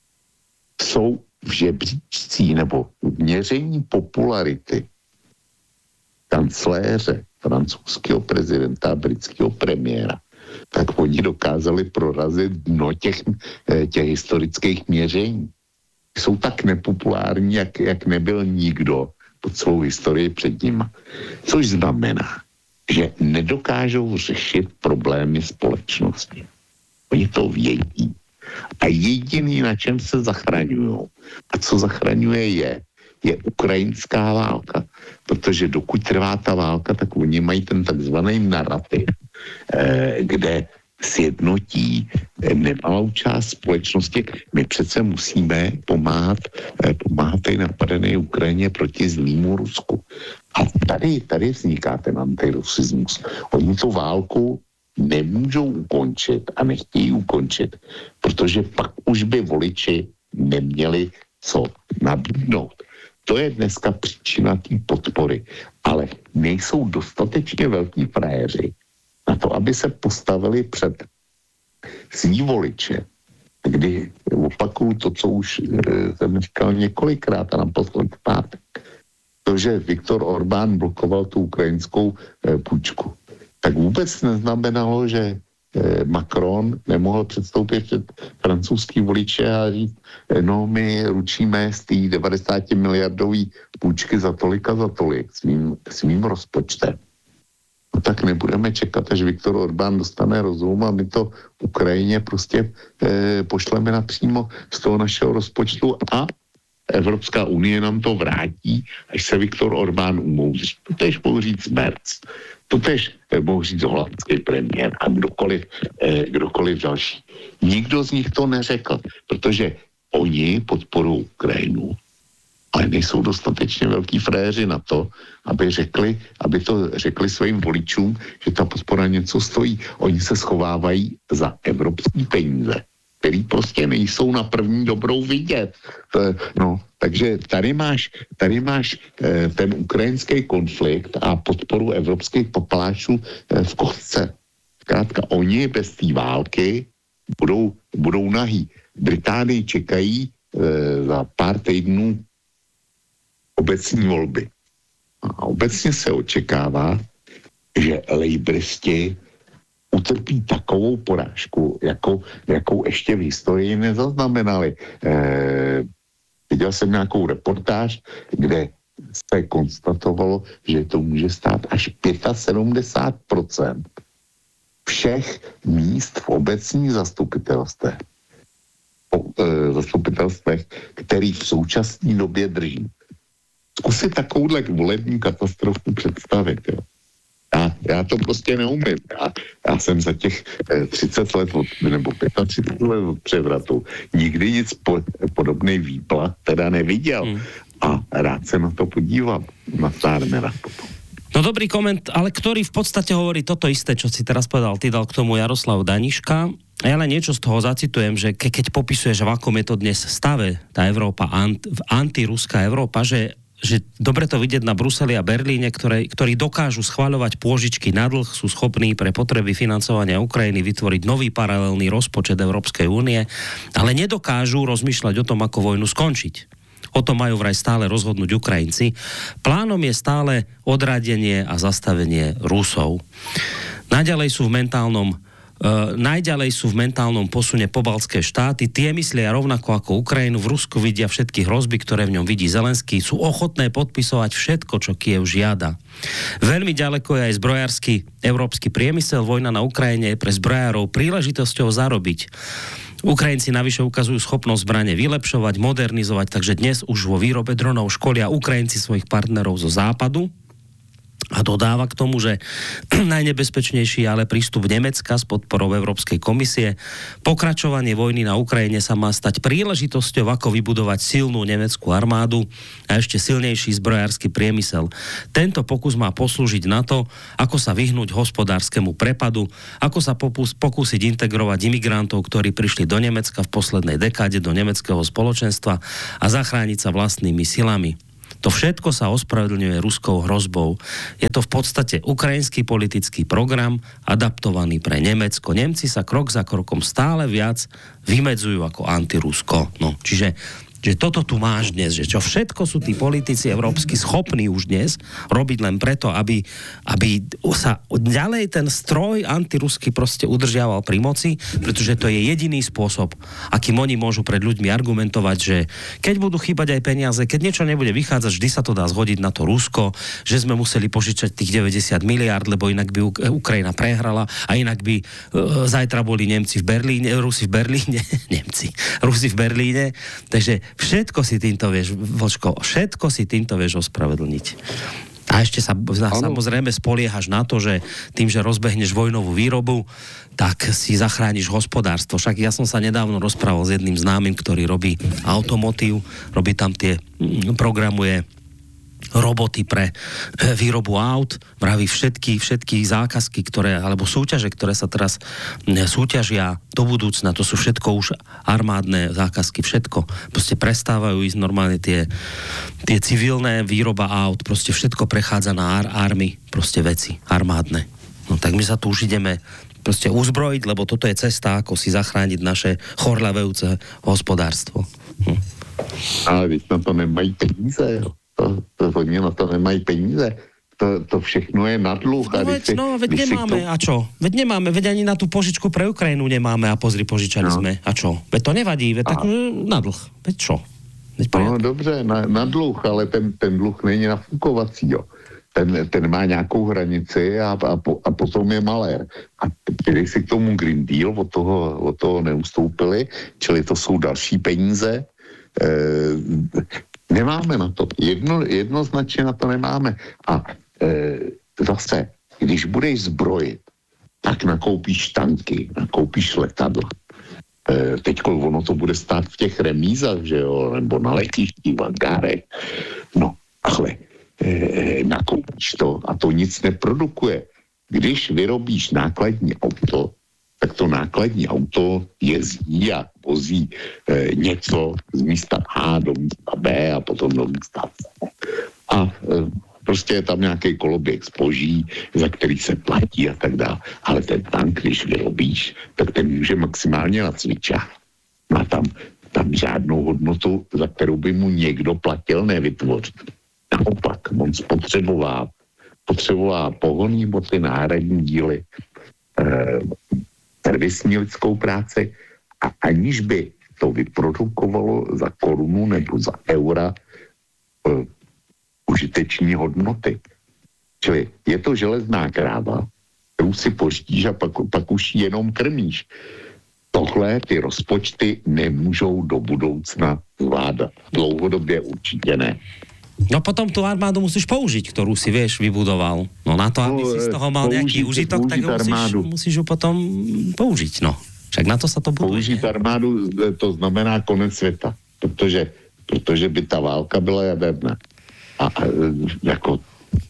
Jsou v žebříčcí nebo v měření popularity kancléře, francouzského prezidenta a britského premiéra, tak oni dokázali prorazit dno těch, těch historických měření. Jsou tak nepopulární, jak, jak nebyl nikdo po celou historii před nimi. Což znamená, že nedokážou řešit problémy společnosti. Oni to vědí. A jediný, na čem se zachraňují, a co zachraňuje je, je ukrajinská válka. Protože dokud trvá ta válka, tak oni mají ten takzvaný narrativ, eh, kde sjednotí nemalou část společnosti. My přece musíme pomáhat, eh, pomáhat tej napadené Ukrajině proti zlýmu Rusku. A tady, tady vzniká ten antirusismus. Oni tu válku nemůžou ukončit a nechtějí ukončit, protože pak už by voliči neměli co nabídnout. To je dneska příčina té podpory, ale nejsou dostatečně velký frajeři na to, aby se postavili před svý voliče, kdy opakuju to, co už jsem říkal několikrát a naposled v pátek, to, že Viktor Orbán blokoval tu ukrajinskou půjčku, tak vůbec neznamenalo, že Macron nemohl předstoupit před francouzský voliče a říct, no my ručíme z té devadesát miliardový půjčky za tolik a za tolik svým, svým rozpočtem. No tak nebudeme čekat, až Viktor Orbán dostane rozum a my to Ukrajině prostě eh, pošleme napřímo z toho našeho rozpočtu a Evropská unie nám to vrátí, až se Viktor Orbán umoudří. To tež mohl říct Merc. To tež mohl říct holandský premiér a kdokoliv, eh, kdokoliv další. Nikdo z nich to neřekl, protože oni podporují Ukrajinu, ale nejsou dostatečně velký fréři na to, aby řekli, aby to řekli svým voličům, že ta podpora něco stojí. Oni se schovávají za evropský peníze, který prostě nejsou na první dobrou vidět. No, takže tady máš, tady máš eh, ten ukrajinský konflikt a podporu evropských papalášů eh, v kostce. Zkrátka, oni bez té války budou, budou nahý. Británii čekají eh, za pár týdnů obecní volby. A obecně se očekává, že lejbristi utrpí takovou porážku, jakou, jakou ještě v historii nezaznamenali. Eh, viděl jsem nějakou reportáž, kde se konstatovalo, že to může stát až sedmdesát pět procent všech míst v obecních zastupitelstvech, eh, zastupitelstvech, který v současné době drží. Zkusit takovouhle volební katastrofu představit, jo. Já, já to prostě neumím. Já, já jsem za těch eh, třicet let od, nebo třicet pět let od převratu nikdy nic po, podobnej výplat teda neviděl. Hmm. A rád se na to podívám, na Starmera potom. No dobrý koment, ale ktorý v podstate hovorí toto isté, čo si teraz povedal. Ty dal k tomu Jaroslav Daniška. A ja len niečo z toho zacitujem, že ke, keď popisuje, že v akom je to dnes stave, tá Európa, ant, antiruská Európa, že že dobre to vidieť na Bruseli a Berlíne, ktoré, ktorí dokážu schvaľovať pôžičky na dlh, sú schopní pre potreby financovania Ukrajiny vytvoriť nový paralelný rozpočet Európskej únie, ale nedokážu rozmýšľať o tom, ako vojnu skončiť. O tom majú vraj stále rozhodnúť Ukrajinci. Plánom je stále odradenie a zastavenie Rusov. Naďalej sú v mentálnom najďalej sú v mentálnom posune pobaltské štáty, tie myslia rovnako ako Ukrajinu, v Rusku vidia všetky hrozby, ktoré v ňom vidí Zelenský, sú ochotné podpisovať všetko, čo Kiev žiada. Veľmi ďaleko je aj zbrojársky európsky priemysel, vojna na Ukrajine je pre zbrojárov príležitosťou zarobiť. Ukrajinci navyše ukazujú schopnosť zbrane vylepšovať, modernizovať, takže dnes už vo výrobe dronov školia Ukrajinci svojich partnerov zo západu. A dodáva k tomu, že najnebezpečnejší je ale prístup Nemecka s podporou Európskej komisie. Pokračovanie vojny na Ukrajine sa má stať príležitosťou, ako vybudovať silnú nemeckú armádu a ešte silnejší zbrojársky priemysel. Tento pokus má poslúžiť na to, ako sa vyhnúť hospodárskemu prepadu, ako sa popus, pokúsiť integrovať imigrantov, ktorí prišli do Nemecka v poslednej dekáde do nemeckého spoločenstva a zachrániť sa vlastnými silami. To všetko sa ospravedlňuje ruskou hrozbou. Je to v podstate ukrajinský politický program adaptovaný pre Nemecko. Nemci sa krok za krokom stále viac vymedzujú ako antirusko. No, čiže že toto tu máš dnes, že čo všetko sú tí politici európsky schopní už dnes robiť len preto, aby, aby sa ďalej ten stroj antirusky proste udržiaval pri moci, pretože to je jediný spôsob, akým oni môžu pred ľuďmi argumentovať, že keď budú chýbať aj peniaze, keď niečo nebude vychádzať, vždy sa to dá zhodiť na to Rusko, že sme museli požičať tých deväťdesiat miliárd, lebo inak by Ukrajina prehrala a inak by uh, zajtra boli Nemci v Berlíne, Rusi v Berlíne, Nemci, Rusi v Berlíne, takže všetko si týmto vieš, Vlčko, všetko si týmto vieš ospravedlniť. A ešte sa samozrejme spoliehaš na to, že tým, že rozbehneš vojnovú výrobu, tak si zachrániš hospodárstvo. Však ja som sa nedávno rozprával s jedným známym, ktorý robí automotív, robí tam tie, programuje roboty pre výrobu aut, vraví všetky, všetky zákazky, ktoré, alebo súťaže, ktoré sa teraz súťažia do budúcna, to sú všetko už armádne zákazky, všetko. Proste prestávajú ísť normálne tie, tie civilné výroba aut, proste všetko prechádza na ar- army, proste veci, armádne. No tak my sa tu už ideme proste uzbrojiť, lebo toto je cesta, ako si zachrániť naše chorľavejúce hospodárstvo. Hm. Ale víc na to nemají peníze, jo. To, to, oni na to nemají peníze. To, to všechno je na dluh. No veď, no, veď nemáme. To... A čo? Veď nemáme. Veď ani na tú požičku pre Ukrajinu nemáme. A pozri, požičali no. sme. A čo? Veď to nevadí. Veď a... tak na dlh. Veď čo? Veď no dobře, na, na dluh, ale ten, ten dluh není nafukovací, jo. Ten, ten má nějakou hranici a, a, po, a potom je malér. A když si k tomu Green Deal od toho, od toho neustoupili, čili to jsou další peníze, eh, nemáme na to. Jedno, jednoznačně na to nemáme. A e, zase, když budeš zbrojit, tak nakoupíš tanky, nakoupíš letadla. E, teďko ono to bude stát v těch remízách, že jo, nebo na letišti, v hangárech. No, ale e, nakoupíš to a to nic neprodukuje. Když vyrobíš nákladní auto, tak to nákladní auto jezdí a vozí e, něco z místa A do místa B a potom do místa C. A e, prostě je tam nějaký koloběh zboží, za který se platí a tak dále. Ale ten tank, když vyrobíš, tak ten může maximálně nacvičat. A tam, tam žádnou hodnotu, za kterou by mu někdo platil, nevytvořit. Naopak, on spotřeboval, potřeboval pohonný boty, náhradní díly, e, servisní lidskou práci a aniž by to vyprodukovalo za korunu nebo za eura uh, užiteční hodnoty. Čili je to železná kráva, kterou si poštíš a pak, pak už jenom krmíš. Tohle ty rozpočty nemůžou do budoucna zvládat. Dlouhodobě určitě ne. No potom tú armádu musíš použiť, ktorú si, vieš, vybudoval. No na to, aby si z toho mal nejaký užitok, tak musíš, musíš ju potom použiť. No, však na to sa to buduje. Použiť armádu, to znamená konec světa, protože, protože by ta válka byla jaderná. A, a jako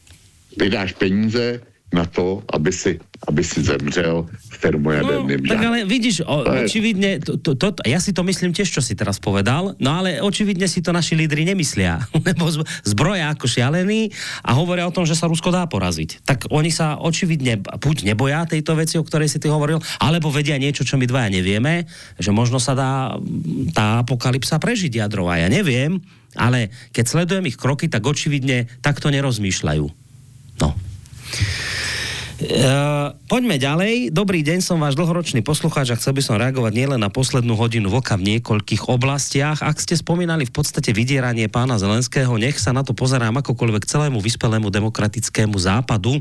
vydáš peníze na to, aby si, aby si zemřel v termojaderným no, tak ale vidíš, o, očividne, to, to, to, ja si to myslím tiež, čo si teraz povedal, no ale očividne si to naši lídri nemyslia, lebo zbroja ako šialený a hovoria o tom, že sa Rusko dá poraziť. Tak oni sa očividne buď neboja tejto veci, o ktorej si ty hovoril, alebo vedia niečo, čo my dvaja nevieme, že možno sa dá tá apokalypsa prežiť jadrová, ja neviem, ale keď sledujem ich kroky, tak očividne takto nerozmýšľajú. No. Uh, poďme ďalej. Dobrý deň, som váš dlhoročný poslucháč a chcel by som reagovať nielen na poslednú hodinu vlka v niekoľkých oblastiach. Ak ste spomínali v podstate vydieranie pána Zelenského, nech sa na to pozerám akokoľvek celému vyspelému demokratickému západu.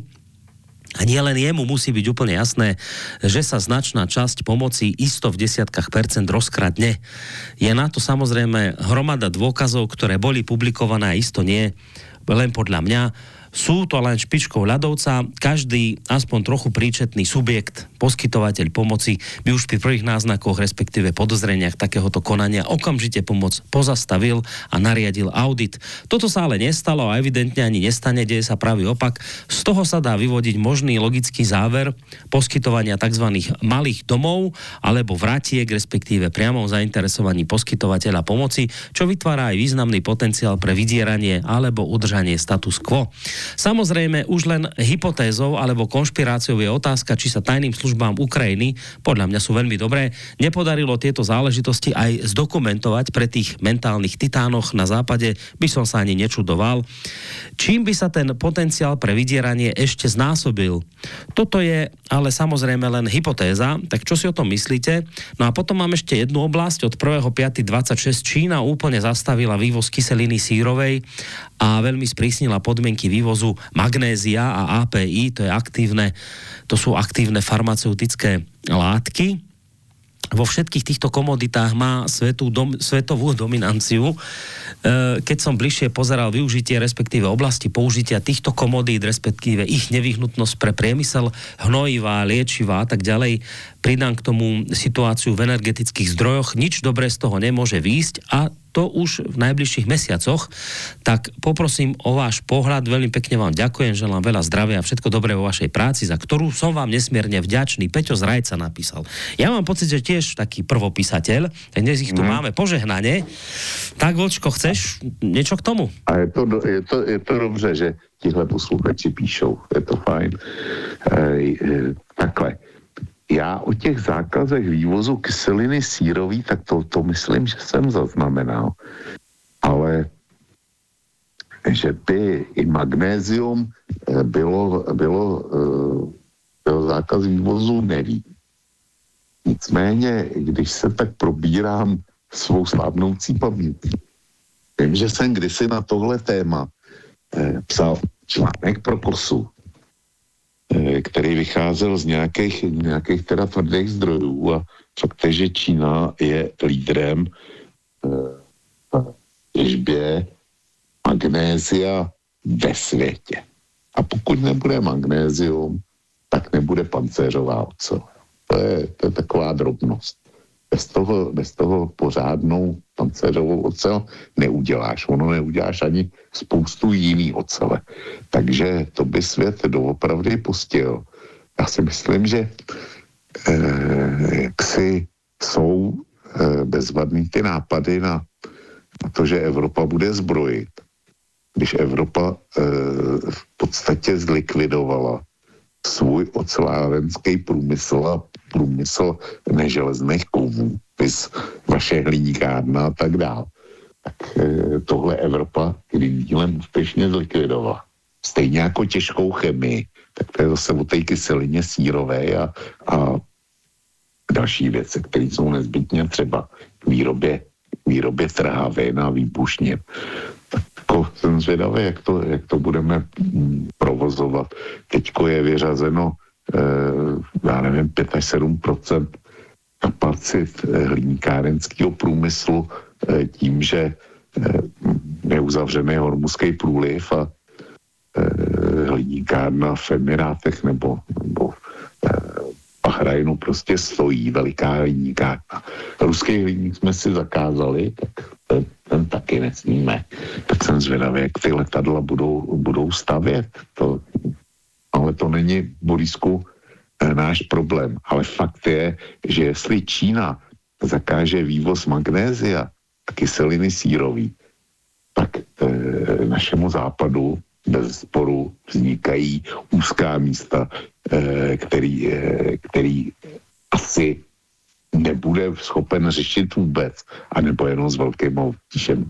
A nie len jemu musí byť úplne jasné, že sa značná časť pomoci isto v desiatkách percent rozkradne. Je na to samozrejme hromada dôkazov, ktoré boli publikované a isto nie len podľa mňa. Sú to len špičkou ľadovca. Každý aspoň trochu príčetný subjekt, poskytovateľ pomoci by už pri prvých náznakoch, respektíve podozreniach takéhoto konania okamžite pomoc pozastavil a nariadil audit. Toto sa ale nestalo a evidentne ani nestane, deje sa pravý opak. Z toho sa dá vyvodiť možný logický záver poskytovania tzv. Malých domov alebo vratiek, respektíve priamom zainteresovaní poskytovateľa pomoci, čo vytvára aj významný potenciál pre vydieranie alebo udržanie status quo. Samozrejme, už len hypotézou alebo konšpiráciou je otázka, či sa tajným službám Ukrajiny, podľa mňa sú veľmi dobré, nepodarilo tieto záležitosti aj zdokumentovať pre tých mentálnych titánoch na západe, by som sa ani nečudoval. Čím by sa ten potenciál pre vydieranie ešte znásobil? Toto je ale samozrejme len hypotéza, tak čo si o tom myslíte? No a potom mám ešte jednu oblasť. Od prvého piateho dvadsaťšesť Čína úplne zastavila vývoz kyseliny sírovej a veľmi sprísnila podmienky vývozu magnézia a á pé í, to je aktívne, to sú aktívne farmaceutické látky. Vo všetkých týchto komoditách má svetú dom, svetovú dominanciu. E, keď som bližšie pozeral využitie, respektíve oblasti použitia týchto komodít, respektíve ich nevyhnutnosť pre priemysel, hnojivá, liečivá a tak ďalej, pridám k tomu situáciu v energetických zdrojoch, nič dobré z toho nemôže výjsť a to už v najbližších mesiacoch. Tak poprosím o váš pohľad, veľmi pekne vám ďakujem, želám veľa zdravia a všetko dobré vo vašej práci, za ktorú som vám nesmierne vďačný. Peťo z Rajca napísal. Ja mám pocit, že tiež taký prvopísateľ, tak dnes ich tu mm. máme požehnanie. Tak, Vlčko, chceš niečo k tomu? A je to, je to, je to dobře, že tihle posluchači píšou, je to fajn. E, e, takhle. Já o těch zákazech vývozu kyseliny sírový, tak to, to myslím, že jsem zaznamenal. Ale že by i magnézium bylo, bylo, bylo zákaz vývozu, nevím. Nicméně, když se tak probírám svou slábnoucí pamětí, vím, že jsem kdysi na tohle téma psal článek pro Kosu, který vycházel z nějakých, nějakých teda tvrdých zdrojů a fakt je, že Čína je lídrem v těžbě magnézia ve světě. A pokud nebude magnézium, tak nebude pancéřová ocel. To je, to je taková drobnost. Bez toho, bez toho pořádnou pancéřovou ocel neuděláš. Ono neuděláš ani spoustu jiný ocele. Takže to by svět doopravdy pustil. Já si myslím, že eh, jaksi jsou eh, bezvadný ty nápady na, na to, že Evropa bude zbrojit. Když Evropa eh, v podstatě zlikvidovala svůj ocelárenský průmysl a průmysl neželezných kovů, vys vaše hliníkárna a tak dál. Tak e, tohle Evropa Green Dealem úspěšně zlikvidovala. Stejně jako těžkou chemii, tak to je zase o té kyselině sírové a, a další věci, které jsou nezbytně třeba k výrobě, k výrobě trávin a výbušnin. Tak jako jsem zvědavý, jak to, jak to budeme provozovat. Teďko je vyřazeno já nevím, pět až sedm procent kapacit hliníkárenského průmyslu tím, že je uzavřený Hormuzský průliv a hliníkárna v Emirátech nebo, nebo Bahrajnu prostě stojí veliká hliníkárna. Ruský hliník jsme si zakázali, tak ten, ten taky nesmíme. Tak jsem zvědavý, jak ty letadla budou, budou stavět. To ale to není, Borisku, náš problém. Ale fakt je, že jestli Čína zakáže vývoz magnézia a kyseliny sírový, tak e, našemu západu bez sporu vznikají úzká místa, e, který, e, který asi nebude schopen řešit vůbec, anebo jenom s velkým obtížem.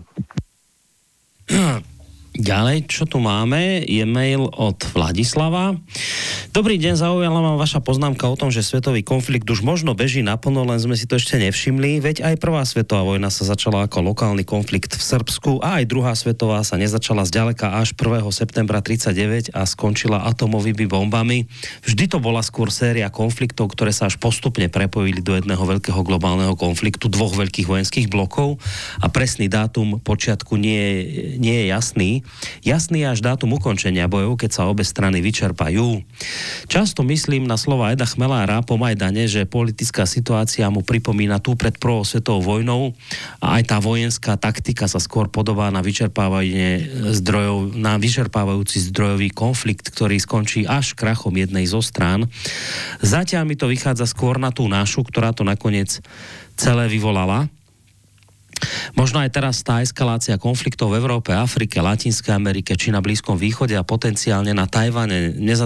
Ďalej, čo tu máme, je mail od Vladislava. Dobrý deň, zaujala ma vaša poznámka o tom, že svetový konflikt už možno beží naplno, len sme si to ešte nevšimli, veď aj prvá svetová vojna sa začala ako lokálny konflikt v Srbsku a aj druhá svetová sa nezačala zďaleka až prvého septembra tridsaťdeväť a skončila atomovými bombami. Vždy to bola skôr séria konfliktov, ktoré sa až postupne prepojili do jedného veľkého globálneho konfliktu dvoch veľkých vojenských blokov a presný dátum počiatku nie, nie je jasný. Jasný je až dátum ukončenia bojov, keď sa obe strany vyčerpajú. Často myslím na slova Eda Chmelára po Majdane, že politická situácia mu pripomína tú pred prvou svetovou vojnou a aj tá vojenská taktika sa skôr podobá na vyčerpávanie zdrojov, na vyčerpávajúci zdrojový konflikt, ktorý skončí až krachom jednej zo strán. Zatiaľ mi to vychádza skôr na tú našu, ktorá to nakoniec celé vyvolala. Možno aj teraz tá eskalácia konfliktov v Európe, Afrike, Latinskej Amerike či na Blízkom východe a potenciálne na Tajvane